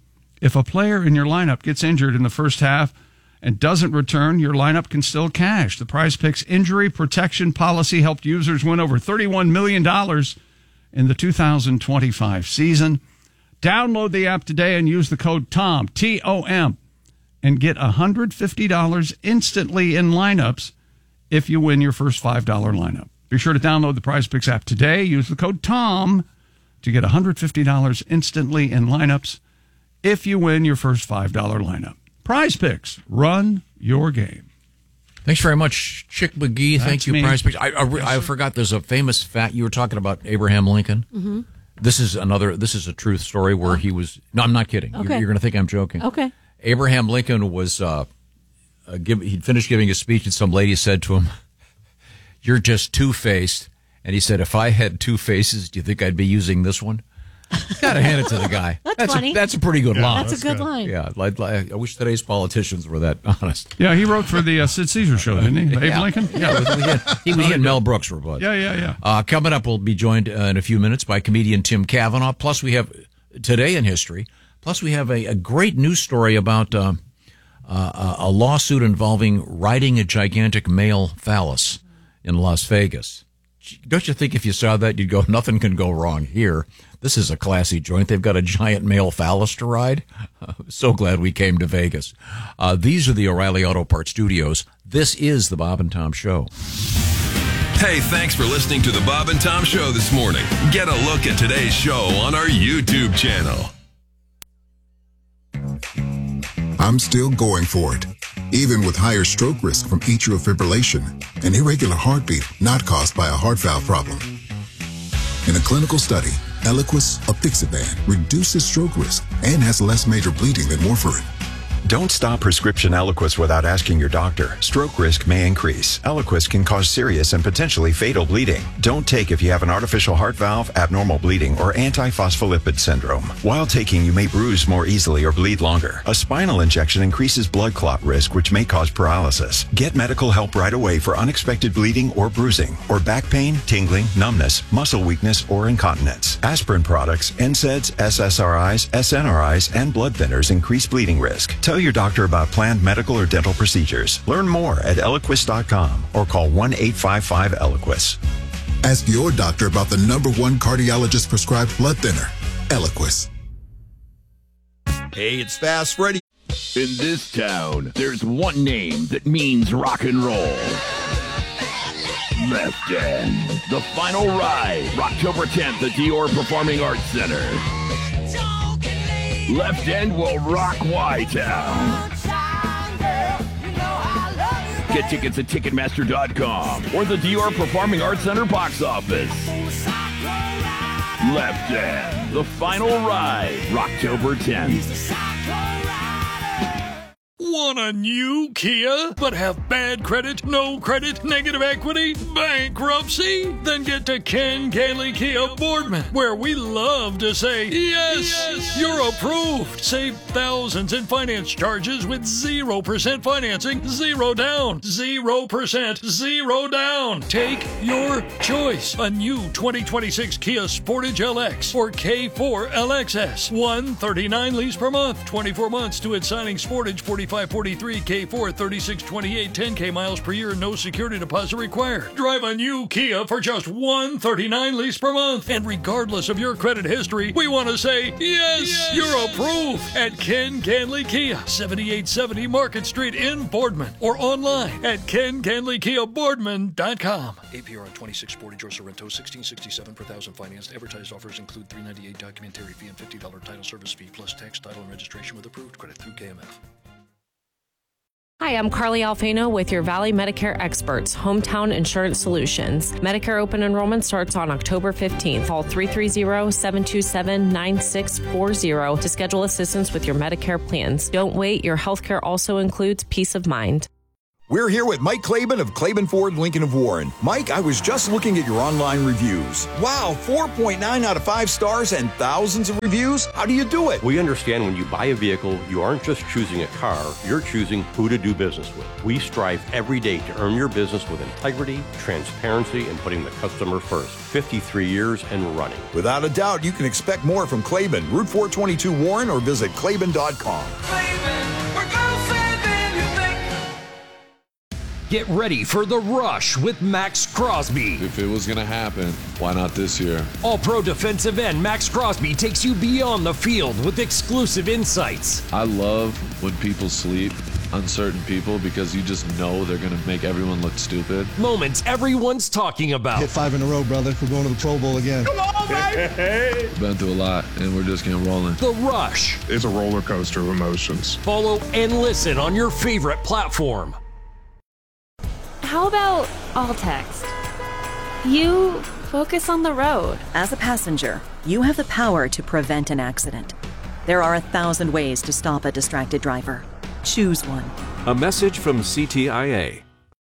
if a player in your lineup gets injured in the first half and doesn't return, your lineup can still cash. The Prize Picks injury protection policy helped users win over thirty-one million dollars in the two thousand twenty-five season. Download the app today and use the code TOM, T O M, and get one hundred fifty dollars instantly in lineups if you win your first five dollar lineup. Be sure to download the Prize Picks app today. Use the code TOM to get one hundred fifty dollars instantly in lineups if you win your first five dollar lineup. Prize Picks, run your game. Thanks very much, Chick McGee. That's Thank you, me. Prize Picks. I, I, I forgot there's a famous fact. You were talking about Abraham Lincoln. Mm-hmm. This is another, this is a truth story where he was, no, I'm not kidding. Okay. You're, you're going to think I'm joking. Okay. Abraham Lincoln was, uh, uh, give, he'd finished giving a speech and some lady said to him, "You're just two-faced." And he said, "If I had two faces, do you think I'd be using this one?" Gotta hand it to the guy. That's, that's funny. A, that's a pretty good Yeah, line. That's, a good, line. Yeah, I, I wish today's politicians were that honest. Yeah, he wrote for the uh, Sid Caesar show, didn't he? Abe Yeah. Lincoln? Yeah, we had, he, he and Mel Brooks were buds. Yeah, yeah, yeah. Uh, coming up, we'll be joined uh, in a few minutes by comedian Tim Cavanaugh. Plus, we have Today in History. Plus, we have a, a great news story about uh, uh, a lawsuit involving riding a gigantic male phallus in Las Vegas. Don't you think if you saw that, you'd go, nothing can go wrong here. This is a classy joint. They've got a giant male phallus to ride. Uh, so glad we came to Vegas. Uh, these are the O'Reilly Auto Parts Studios. This is the Bob and Tom Show. Hey, thanks for listening to the Bob and Tom Show this morning. Get a look at today's show on our YouTube channel. I'm still going for it, even with higher stroke risk from atrial fibrillation, an irregular heartbeat not caused by a heart valve problem. In a clinical study, Eliquis apixaban reduces stroke risk and has less major bleeding than warfarin. Don't stop prescription Eliquis without asking your doctor. Stroke risk may increase. Eliquis can cause serious and potentially fatal bleeding. Don't take if you have an artificial heart valve, abnormal bleeding, or antiphospholipid syndrome. While taking, you may bruise more easily or bleed longer. A spinal injection increases blood clot risk, which may cause paralysis. Get medical help right away for unexpected bleeding or bruising, or back pain, tingling, numbness, muscle weakness, or incontinence. Aspirin products, N SAIDs, S S R Is, S N R Is, and blood thinners increase bleeding risk. Tell your doctor about planned medical or dental procedures. Learn more at Eliquis dot com or call one eight five five Eliquis. Ask your doctor about the number one cardiologist prescribed blood thinner, Eliquis. Hey, it's Fast Freddy. In this town, there's one name that means rock and roll. Left End. The final ride, October tenth at Dior Performing Arts Center. Left End will rock Y-Town. Get tickets at Ticketmaster dot com or the Dior Performing Arts Center box office. Left End, the final ride, October tenth. Want a new Kia, but have bad credit, no credit, negative equity, bankruptcy? Then get to Ken Gailey Kia Boardman, where we love to say, yes, yes, you're approved. Save thousands in finance charges with zero percent financing, zero down, zero percent, zero down. Take your choice. A new twenty twenty-six Kia Sportage L X or K four L X S. one thirty-nine lease per month, twenty-four months to its signing Sportage, forty-five five forty-three K four, thirty-six twenty-eight, ten K miles per year, no security deposit required. Drive a new Kia for just one hundred thirty-nine dollars lease per month. And regardless of your credit history, we want to say, yes, yes. You're approved at Ken Canley Kia, seventy-eight seventy Market Street in Boardman, or online at ken canley kia boardman dot com. A P R on twenty-six forty George Sorrento, sixteen sixty-seven per thousand financed. Advertised offers include three ninety-eight documentary fee and fifty dollars title service fee, plus tax, title, and registration with approved credit through K M F. Hi, I'm Carly Alfano with your Valley Medicare Experts, Hometown Insurance Solutions. Medicare open enrollment starts on October fifteenth. Call three three zero, seven two seven, nine six four zero to schedule assistance with your Medicare plans. Don't wait. Your health care also includes peace of mind. We're here with Mike Claiborne of Claiborne Ford Lincoln of Warren. Mike, I was just looking at your online reviews. Wow, four point nine out of five stars and thousands of reviews? How do you do it? We understand when you buy a vehicle, you aren't just choosing a car, you're choosing who to do business with. We strive every day to earn your business with integrity, transparency, and putting the customer first. fifty-three years and running. Without a doubt, you can expect more from Claiborne. Route four twenty-two Warren, or visit claiborne dot com. Get ready for the rush with Max Crosby. If it was going to happen, why not this year? All-pro defensive end Max Crosby takes you beyond the field with exclusive insights. I love when people sleep on certain people because you just know they're going to make everyone look stupid. Moments everyone's talking about. Hit five in a row, brother. We're going to the Pro Bowl again. Come on, baby! Been through a lot, and we're just getting rolling. The Rush. It's a roller coaster of emotions. Follow and listen on your favorite platform. How about all text? You focus on the road. As a passenger, you have the power to prevent an accident. There are a thousand ways to stop a distracted driver. Choose one. A message from C T I A.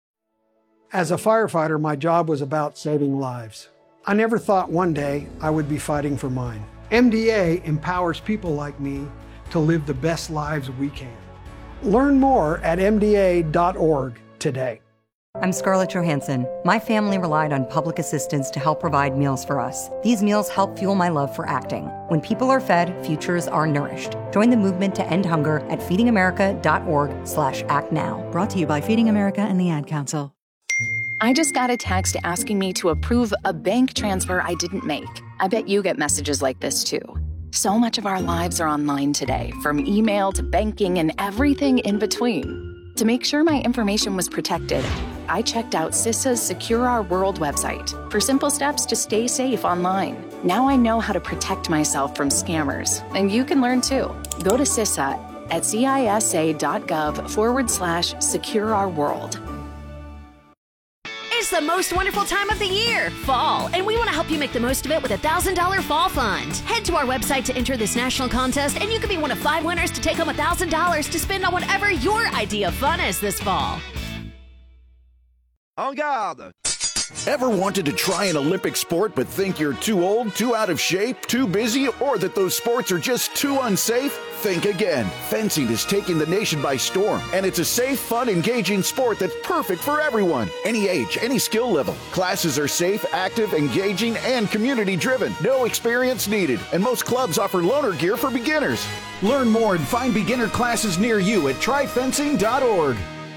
As a firefighter, my job was about saving lives. I never thought one day I would be fighting for mine. M D A empowers people like me to live the best lives we can. Learn more at m d a dot org today. I'm Scarlett Johansson. My family relied on public assistance to help provide meals for us. These meals help fuel my love for acting. When people are fed, futures are nourished. Join the movement to end hunger at feeding america dot org slash act now. Brought to you by Feeding America and the Ad Council. I just got a text asking me to approve a bank transfer I didn't make. I bet you get messages like this too. So much of our lives are online today, from email to banking and everything in between. To make sure my information was protected, I checked out CISA's Secure Our World website for simple steps to stay safe online. Now I know how to protect myself from scammers, and you can learn too. Go to CISA at cisa.gov forward slash secure our world. It's the most wonderful time of the year, fall, and we want to help you make the most of it with a one thousand dollars Fall Fund. Head to our website to enter this national contest, and you could be one of five winners to take home one thousand dollars to spend on whatever your idea of fun is this fall. En garde! Ever wanted to try an Olympic sport but think you're too old, too out of shape, too busy, or that those sports are just too unsafe? Think again. Fencing is taking the nation by storm, and it's a safe, fun, engaging sport that's perfect for everyone. Any age, any skill level. Classes are safe, active, engaging, and community-driven. No experience needed, and most clubs offer loaner gear for beginners. Learn more and find beginner classes near you at try fencing dot org.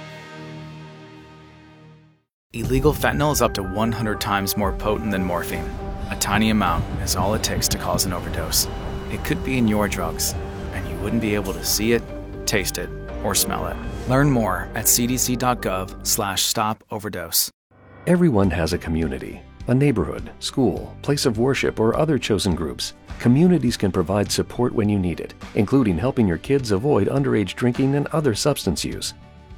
Illegal fentanyl is up to one hundred times more potent than morphine. A tiny amount is all it takes to cause an overdose. It could be in your drugs, and you wouldn't be able to see it, taste it, or smell it. Learn more at c d c dot gov slash stop overdose. Everyone has a community, a neighborhood, school, place of worship, or other chosen groups. Communities can provide support when you need it, including helping your kids avoid underage drinking and other substance use.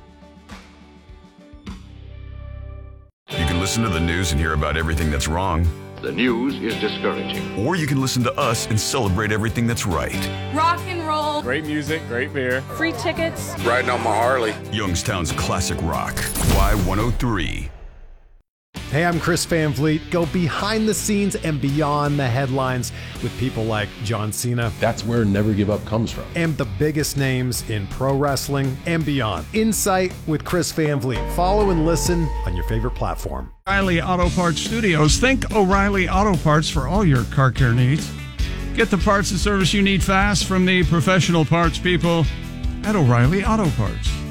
You can listen to the news and hear about everything that's wrong. The news is discouraging. Or you can listen to us and celebrate everything that's right. Rock and roll. Great music, great beer. Free tickets. Riding on my Harley. Youngstown's classic rock. Y one oh three. Hey, I'm Chris Van Vliet. Go behind the scenes and beyond the headlines with people like John Cena. That's where Never Give Up comes from. And the biggest names in pro wrestling and beyond. Insight with Chris Van Vliet. Follow and listen on your favorite platform. O'Reilly Auto Parts Studios. Think O'Reilly Auto Parts for all your car care needs. Get the parts and service you need fast from the professional parts people at O'Reilly Auto Parts.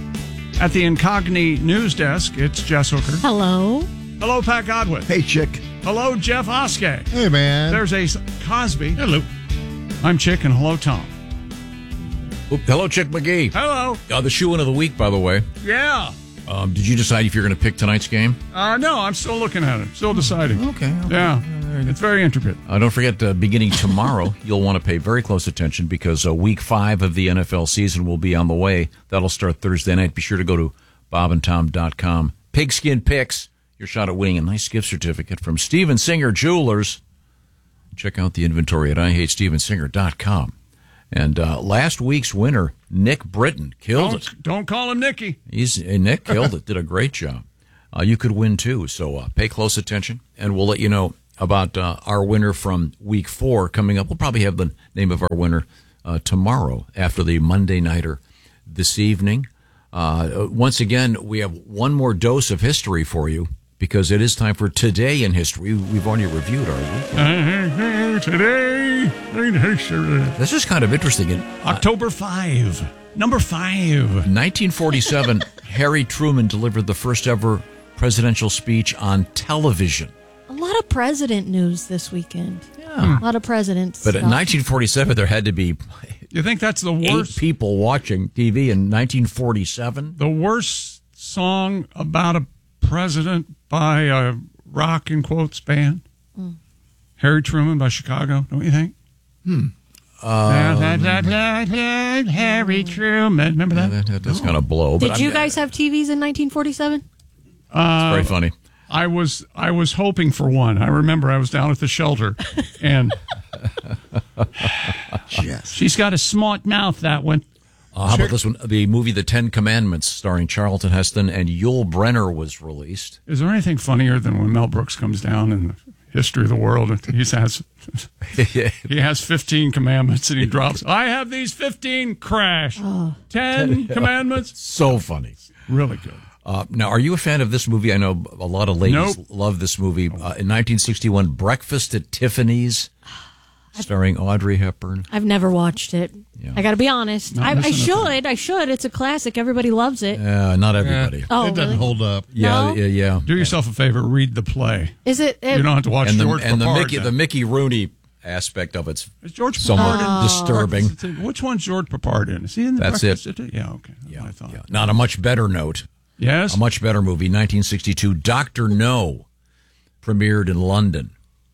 At the Incogni News Desk, it's Jess Hooker. Hello. Hello, Pat Godwin. Hey, Chick. Hello, Jeff Oskey. Hey, man. There's Ace Cosby. Hello. I'm Chick, and hello, Tom. Oop, hello, Chick McGee. Hello. Uh, the shoe-in of the week, by the way. Yeah. Um, did you decide if you're going to pick tonight's game? Uh, no, I'm still looking at it. Still deciding. Okay. okay. Yeah. It's very intricate. Uh, don't forget, uh, beginning tomorrow, you'll want to pay very close attention because uh, week five of the N F L season will be on the way. That'll start Thursday night. Be sure to go to bob and tom dot com. Pigskin Picks. Your shot at winning a nice gift certificate from Steven Singer Jewelers. Check out the inventory at i hate steven singer dot com. And uh, last week's winner, Nick Britton, killed don't, it. Don't call him Nicky. He's uh, Nick killed it. Did a great job. Uh, you could win too. So uh, pay close attention, and we'll let you know about uh, our winner from week four coming up. We'll probably have the name of our winner uh, tomorrow after the Monday Nighter this evening. Uh, once again, we have one more dose of history for you because it is time for Today in History. We've already reviewed our week. Today in History. This is kind of interesting. In, uh, October fifth, number five. nineteen forty-seven, Harry Truman delivered the first ever presidential speech on television. A lot of president news this weekend. Yeah. A lot of presidents. But in stuff. nineteen forty-seven, there had to be you think that's the worst? Eight people watching T V in nineteen forty-seven. The worst song about a president by a rock in quotes band? Mm. Harry Truman by Chicago, don't you think? Hmm. Um, Harry Truman. Remember that? Yeah, that that's oh. kind of blow. Did but you I'm, guys have T Vs in nineteen forty-seven? Uh, it's very funny. I was I was hoping for one. I remember I was down at the shelter, and yes. She's got a smart mouth, that one. Uh, how about this one? The movie The Ten Commandments, starring Charlton Heston and Yul Brynner, was released. Is there anything funnier than when Mel Brooks comes down in the history of the world and he has he has fifteen commandments and he drops, I have these fifteen, crash. Oh. Ten commandments. So funny. Really good. Uh, now, are you a fan of this movie? I know a lot of ladies nope. love this movie. Uh, in nineteen sixty-one, Breakfast at Tiffany's, starring Audrey Hepburn. I've never watched it. Yeah. I got to be honest. I, I should. I should. It's a classic. Everybody loves it. Uh, not everybody. Yeah. Oh, it doesn't really? hold up. Yeah, no? yeah, yeah. Do yourself a favor. Read the play. Is it? it you don't have to watch and the, George and Papard, the Mickey, then. the Mickey Rooney aspect of it's Is George somewhat oh. disturbing. Which one's George Papard in? Is he in the That's Breakfast it. At, yeah, okay. That's yeah, what I thought. Yeah. Now, on a much better note. Yes? A much better movie, nineteen sixty-two, Doctor No, premiered in London.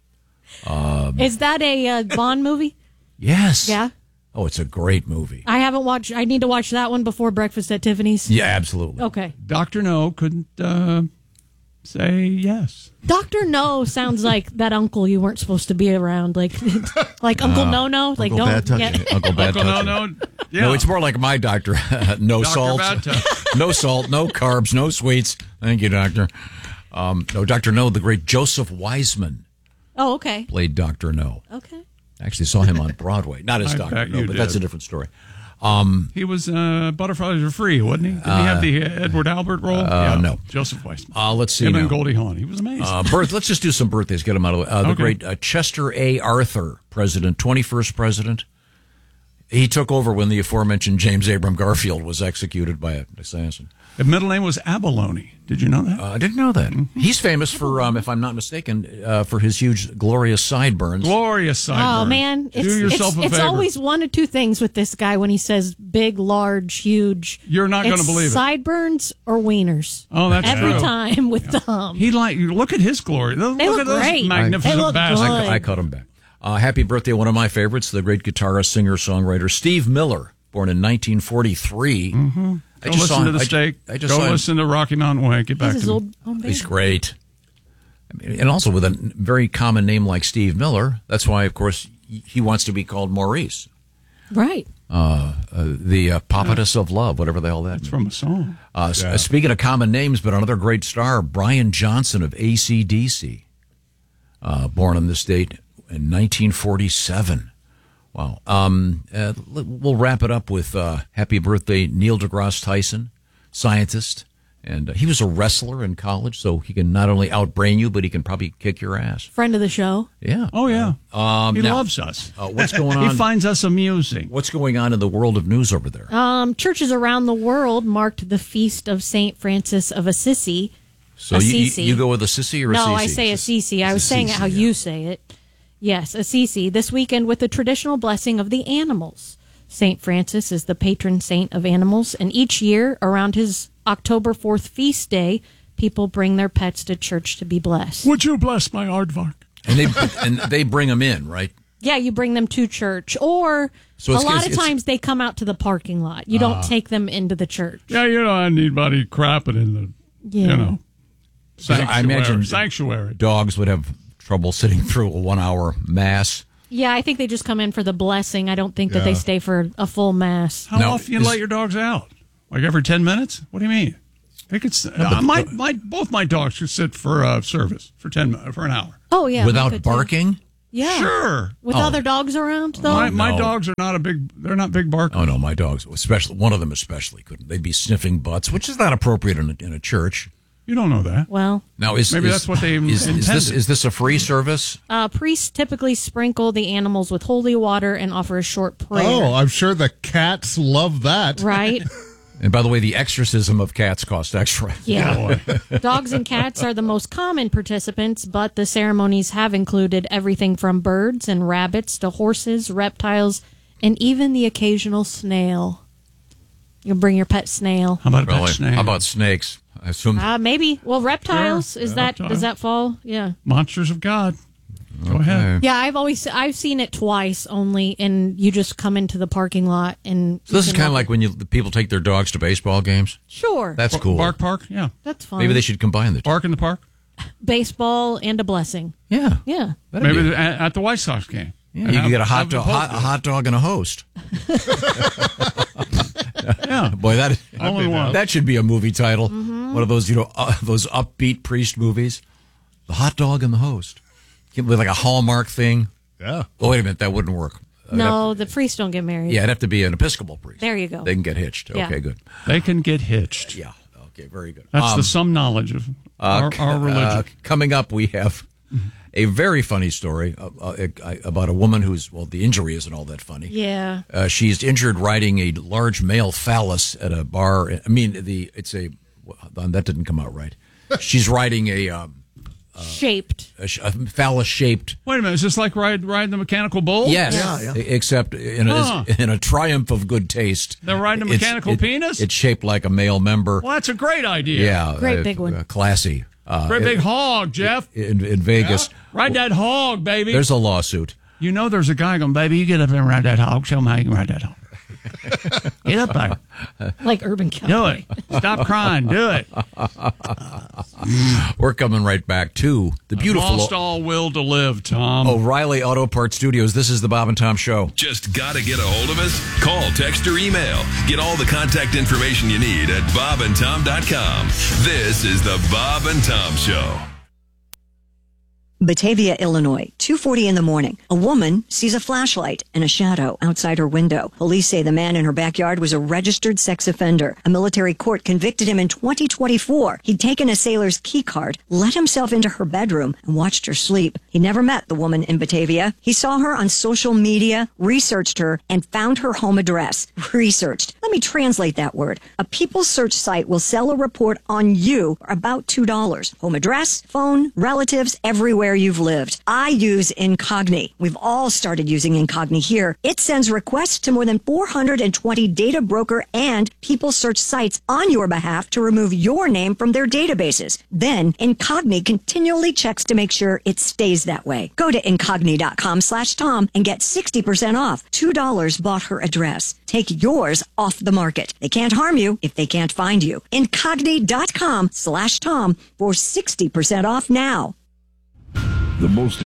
Um, Is that a uh, Bond movie? Yes. Yeah? Oh, it's a great movie. I haven't watched. I need to watch that one before Breakfast at Tiffany's. Yeah, absolutely. Okay. Doctor No couldn't uh, say yes. Doctor No sounds like that uncle you weren't supposed to be around, like like Uncle uh, No No, like Uncle don't Bad get Uncle Bad Uncle Touch. No No. Yeah. No, it's more like my doctor. no Doctor salt, Bad Touch. no salt, no carbs, no sweets. Thank you, doctor. Um, no, Doctor No, the great Joseph Wiseman Oh, okay. played Doctor No. Okay. Actually saw him on Broadway. Not as I Doctor bet No, you but did. that's a different story. Um, He was uh, Butterflies Are Free, wasn't he? Did he have the uh, Edward Albert role? Uh, yeah. no. Joseph Weissman. Uh, let's see Him now. and Goldie Hawn. He was amazing. Uh, birth. Let's just do some birthdays. Get them out of the way. Uh, the Okay. great uh, Chester A. Arthur, president, twenty-first president. He took over when the aforementioned James Abram Garfield was executed by an assassin. His middle name was Abalone. Did you know that? Uh, I didn't know that. Mm-hmm. He's famous for, um, if I'm not mistaken, uh, for his huge, glorious sideburns. Glorious sideburns. Oh man, Do it's yourself it's, a it's favor. always one of two things with this guy when he says big, large, huge. You're not going to It's believe it. sideburns or wieners. Oh, that's every true. time with them. He like look at his glory. Look They at look those great. magnificent They look bastards. good. I, I cut him back. Uh, happy birthday, one of my favorites, the great guitarist, singer, songwriter, Steve Miller, born in nineteen forty-three. Mm-hmm. I Go just listen saw to him- the I- steak. I just Go saw him- listen to Rocky Mountain Way. Get back He's his to old, him. old He's great. I mean, and also with a very common name like Steve Miller. That's why, of course, he wants to be called Maurice. Right. Uh, uh, the uh, Papatus of Love, whatever the hell that It's means. from a song. Uh, s- Yeah. Speaking of common names, but another great star, Brian Johnson of A C D C, uh, born on this date in nineteen forty-seven. Wow. Um, uh, l- we'll wrap it up with uh, happy birthday, Neil deGrasse Tyson, scientist And uh, he was a wrestler in college, so he can not only outbrain you, but he can probably kick your ass. Friend of the show. Yeah. Oh, yeah. Um, he now, loves us. Uh, what's going on? He finds us amusing. What's going on in the world of news over there? Um, churches around the world marked the feast of Saint Francis of Assisi. So you, you, you go with Assisi or Assisi? No, I say Assisi. I was saying it how yeah. you say it. Yes, Assisi. This weekend with the traditional blessing of the animals. Saint Francis is the patron saint of animals, and each year around his October fourth feast day, people bring their pets to church to be blessed. Would you bless my aardvark? And they and they bring them in, right? Yeah, you bring them to church, or So a it's- lot it's- of times they come out to the parking lot. You don't Ah. take them into the church. Yeah, you don't need anybody crapping in the, Yeah. you know, sanctuary. I imagine sanctuary. dogs would have trouble sitting through a one-hour mass. Yeah, I think they just come in for the blessing. I don't think that they Yeah. stay for a full mass. How often you let your dogs out? Like every ten minutes? What do you mean? They could. s- Uh, my my both my dogs could sit for uh, service for ten mi- for an hour. Oh yeah, Without we could, too. barking? Yeah, Sure. With Oh. other dogs around, though. My, my No. dogs are not a big. They're not big barkers. Oh no, my dogs, especially one of them, especially couldn't. They'd be sniffing butts, which is not appropriate in a, in a church. You don't know that. Well, Now, is Maybe is- that's what they is, is this intended. is this a free service? uh, priests typically sprinkle the animals with holy water and offer a short prayer. Oh, I'm sure the cats love that. Right? And by the way, the exorcism of cats costs extra. Yeah. Dogs and cats are the most common participants, but the ceremonies have included everything from birds and rabbits to horses, reptiles, and even the occasional snail. You'll bring your pet snail. How about a Really? pet snake? How about snakes? I assume. Uh, maybe. Well, reptiles. Sure. Is Yeah, that reptile. does that fall? Yeah. Monsters of God? Go ahead. Yeah, I've always I've seen it twice only, and you just come into the parking lot and. So this you is can kind of walk- like when you the people take their dogs to baseball games. Sure. That's cool. Bark Park? Yeah. That's fine. Maybe they should combine the two. Bark in the park? Baseball and a blessing. Yeah. Yeah. That'd Maybe be- at, at the White Sox game. Yeah, And you have- can get a hot have the dog, hot, a poster. hot dog, and a host. Yeah. Boy, that All in one. that should be a movie title. Mm-hmm. One of those, you know, uh, those upbeat priest movies. The hot dog and the host. With like a Hallmark thing. Yeah. Oh, wait a minute, that wouldn't work. I'd No, the priests don't get married. have- yeah, it'd have to be an Episcopal priest. There you go. They can get hitched. Yeah. Okay, good. They can get hitched. Yeah. Okay, very good. That's Um, the some knowledge of our, c- our religion. uh, coming up, we have a very funny story uh, uh, about a woman who's, well, the injury isn't all that funny. Yeah. Uh, she's injured riding a large male phallus at a bar. I mean, the it's a well, that didn't come out right. She's riding a, um, Shaped. a, sh- a phallus-shaped. Wait a minute. Is this like ride, riding the mechanical bull? Yes, Yes. e- except in a, Huh. in a triumph of good taste. They're riding a It's- mechanical it- penis? It's shaped like a male member. Well, that's a great idea. Yeah, Great uh, big one. uh, classy. Uh, Great big it- hog, Jeff. in, in Vegas. Ride that hog, baby. There's a lawsuit. You know there's a guy going, baby, you get up there and ride that hog. Show me how you can ride that hog. Get up there. Like Urban Do Cowboy. it. Stop crying. Do it. We're coming right back to the beautiful Lost all will to live, Tom. O'Reilly Auto Parts Studios. This is the Bob and Tom Show. Just got to get a hold of us? Call, text, or email. Get all the contact information you need at bob and tom dot com. This is the Bob and Tom Show. Batavia, Illinois, two forty in the morning. A woman sees a flashlight and a shadow outside her window. Police say the man in her backyard was a registered sex offender. A military court convicted him in twenty twenty-four. He'd taken a sailor's key card, let himself into her bedroom, and watched her sleep. He never met the woman in Batavia. He saw her on social media, researched her, and found her home address. Researched. Let me translate that word. A People search site will sell a report on you for about two dollars. Home address, phone, relatives, everywhere you've lived. I use Incogni. We've all started using Incogni here. It sends requests to more than four hundred twenty data broker and People search sites on your behalf to remove your name from their databases. Then Incogni continually checks to make sure it stays that way. Go to incogni.com slash Tom and get sixty percent off. two dollars bought her address. Take yours off the market. They can't harm you if they can't find you. Incogni.com slash Tom for sixty percent off now. The most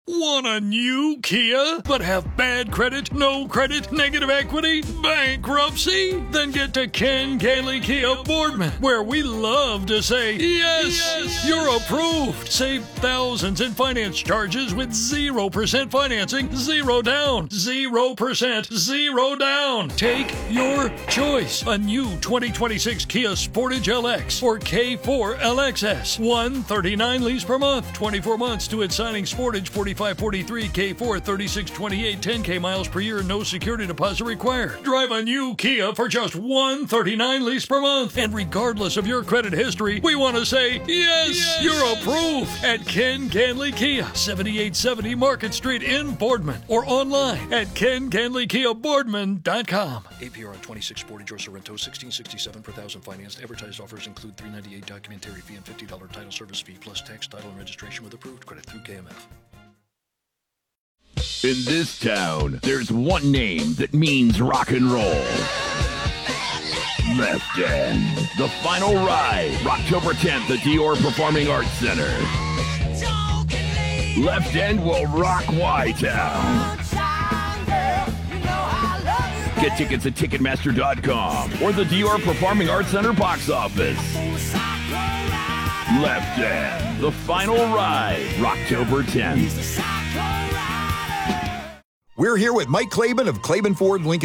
Want a new Kia, but have bad credit, no credit, negative equity, bankruptcy? Then get to Ken Gailey Kia Boardman, where we love to say, yes, yes, you're approved. Save thousands in finance charges with zero percent financing, zero down, zero percent, zero down. Take your choice. A new twenty twenty-six Kia Sportage L X or K four L X S. one thirty-nine lease per month, twenty-four months to its signing. Sportage forty-five forty-three, K four thirty-six twenty-eight, ten K miles per year, no security deposit required. Drive a new Kia for just one thirty-nine lease per month. And regardless of your credit history, we want to say, yes, yes, you're approved at Ken Ganley Kia, seventy-eight seventy Market Street in Boardman, or online at ken ganley kia boardman dot com. A P R on twenty-six Sportage or Sorrento, sixteen sixty-seven per thousand financed. Advertised offers include three ninety-eight documentary fee and fifty dollars title service fee plus tax, title, and registration with approved credit through K M F. In this town, there's one name that means rock and roll. Left End. The final ride, October tenth at Dior Performing Arts Center. Left End will rock Y-Town. Get tickets at Ticketmaster dot com or the Dior Performing Arts Center box office. Left End, the final ride, October tenth. We're here with Mike Claiborne of Claiborne Ford Lincoln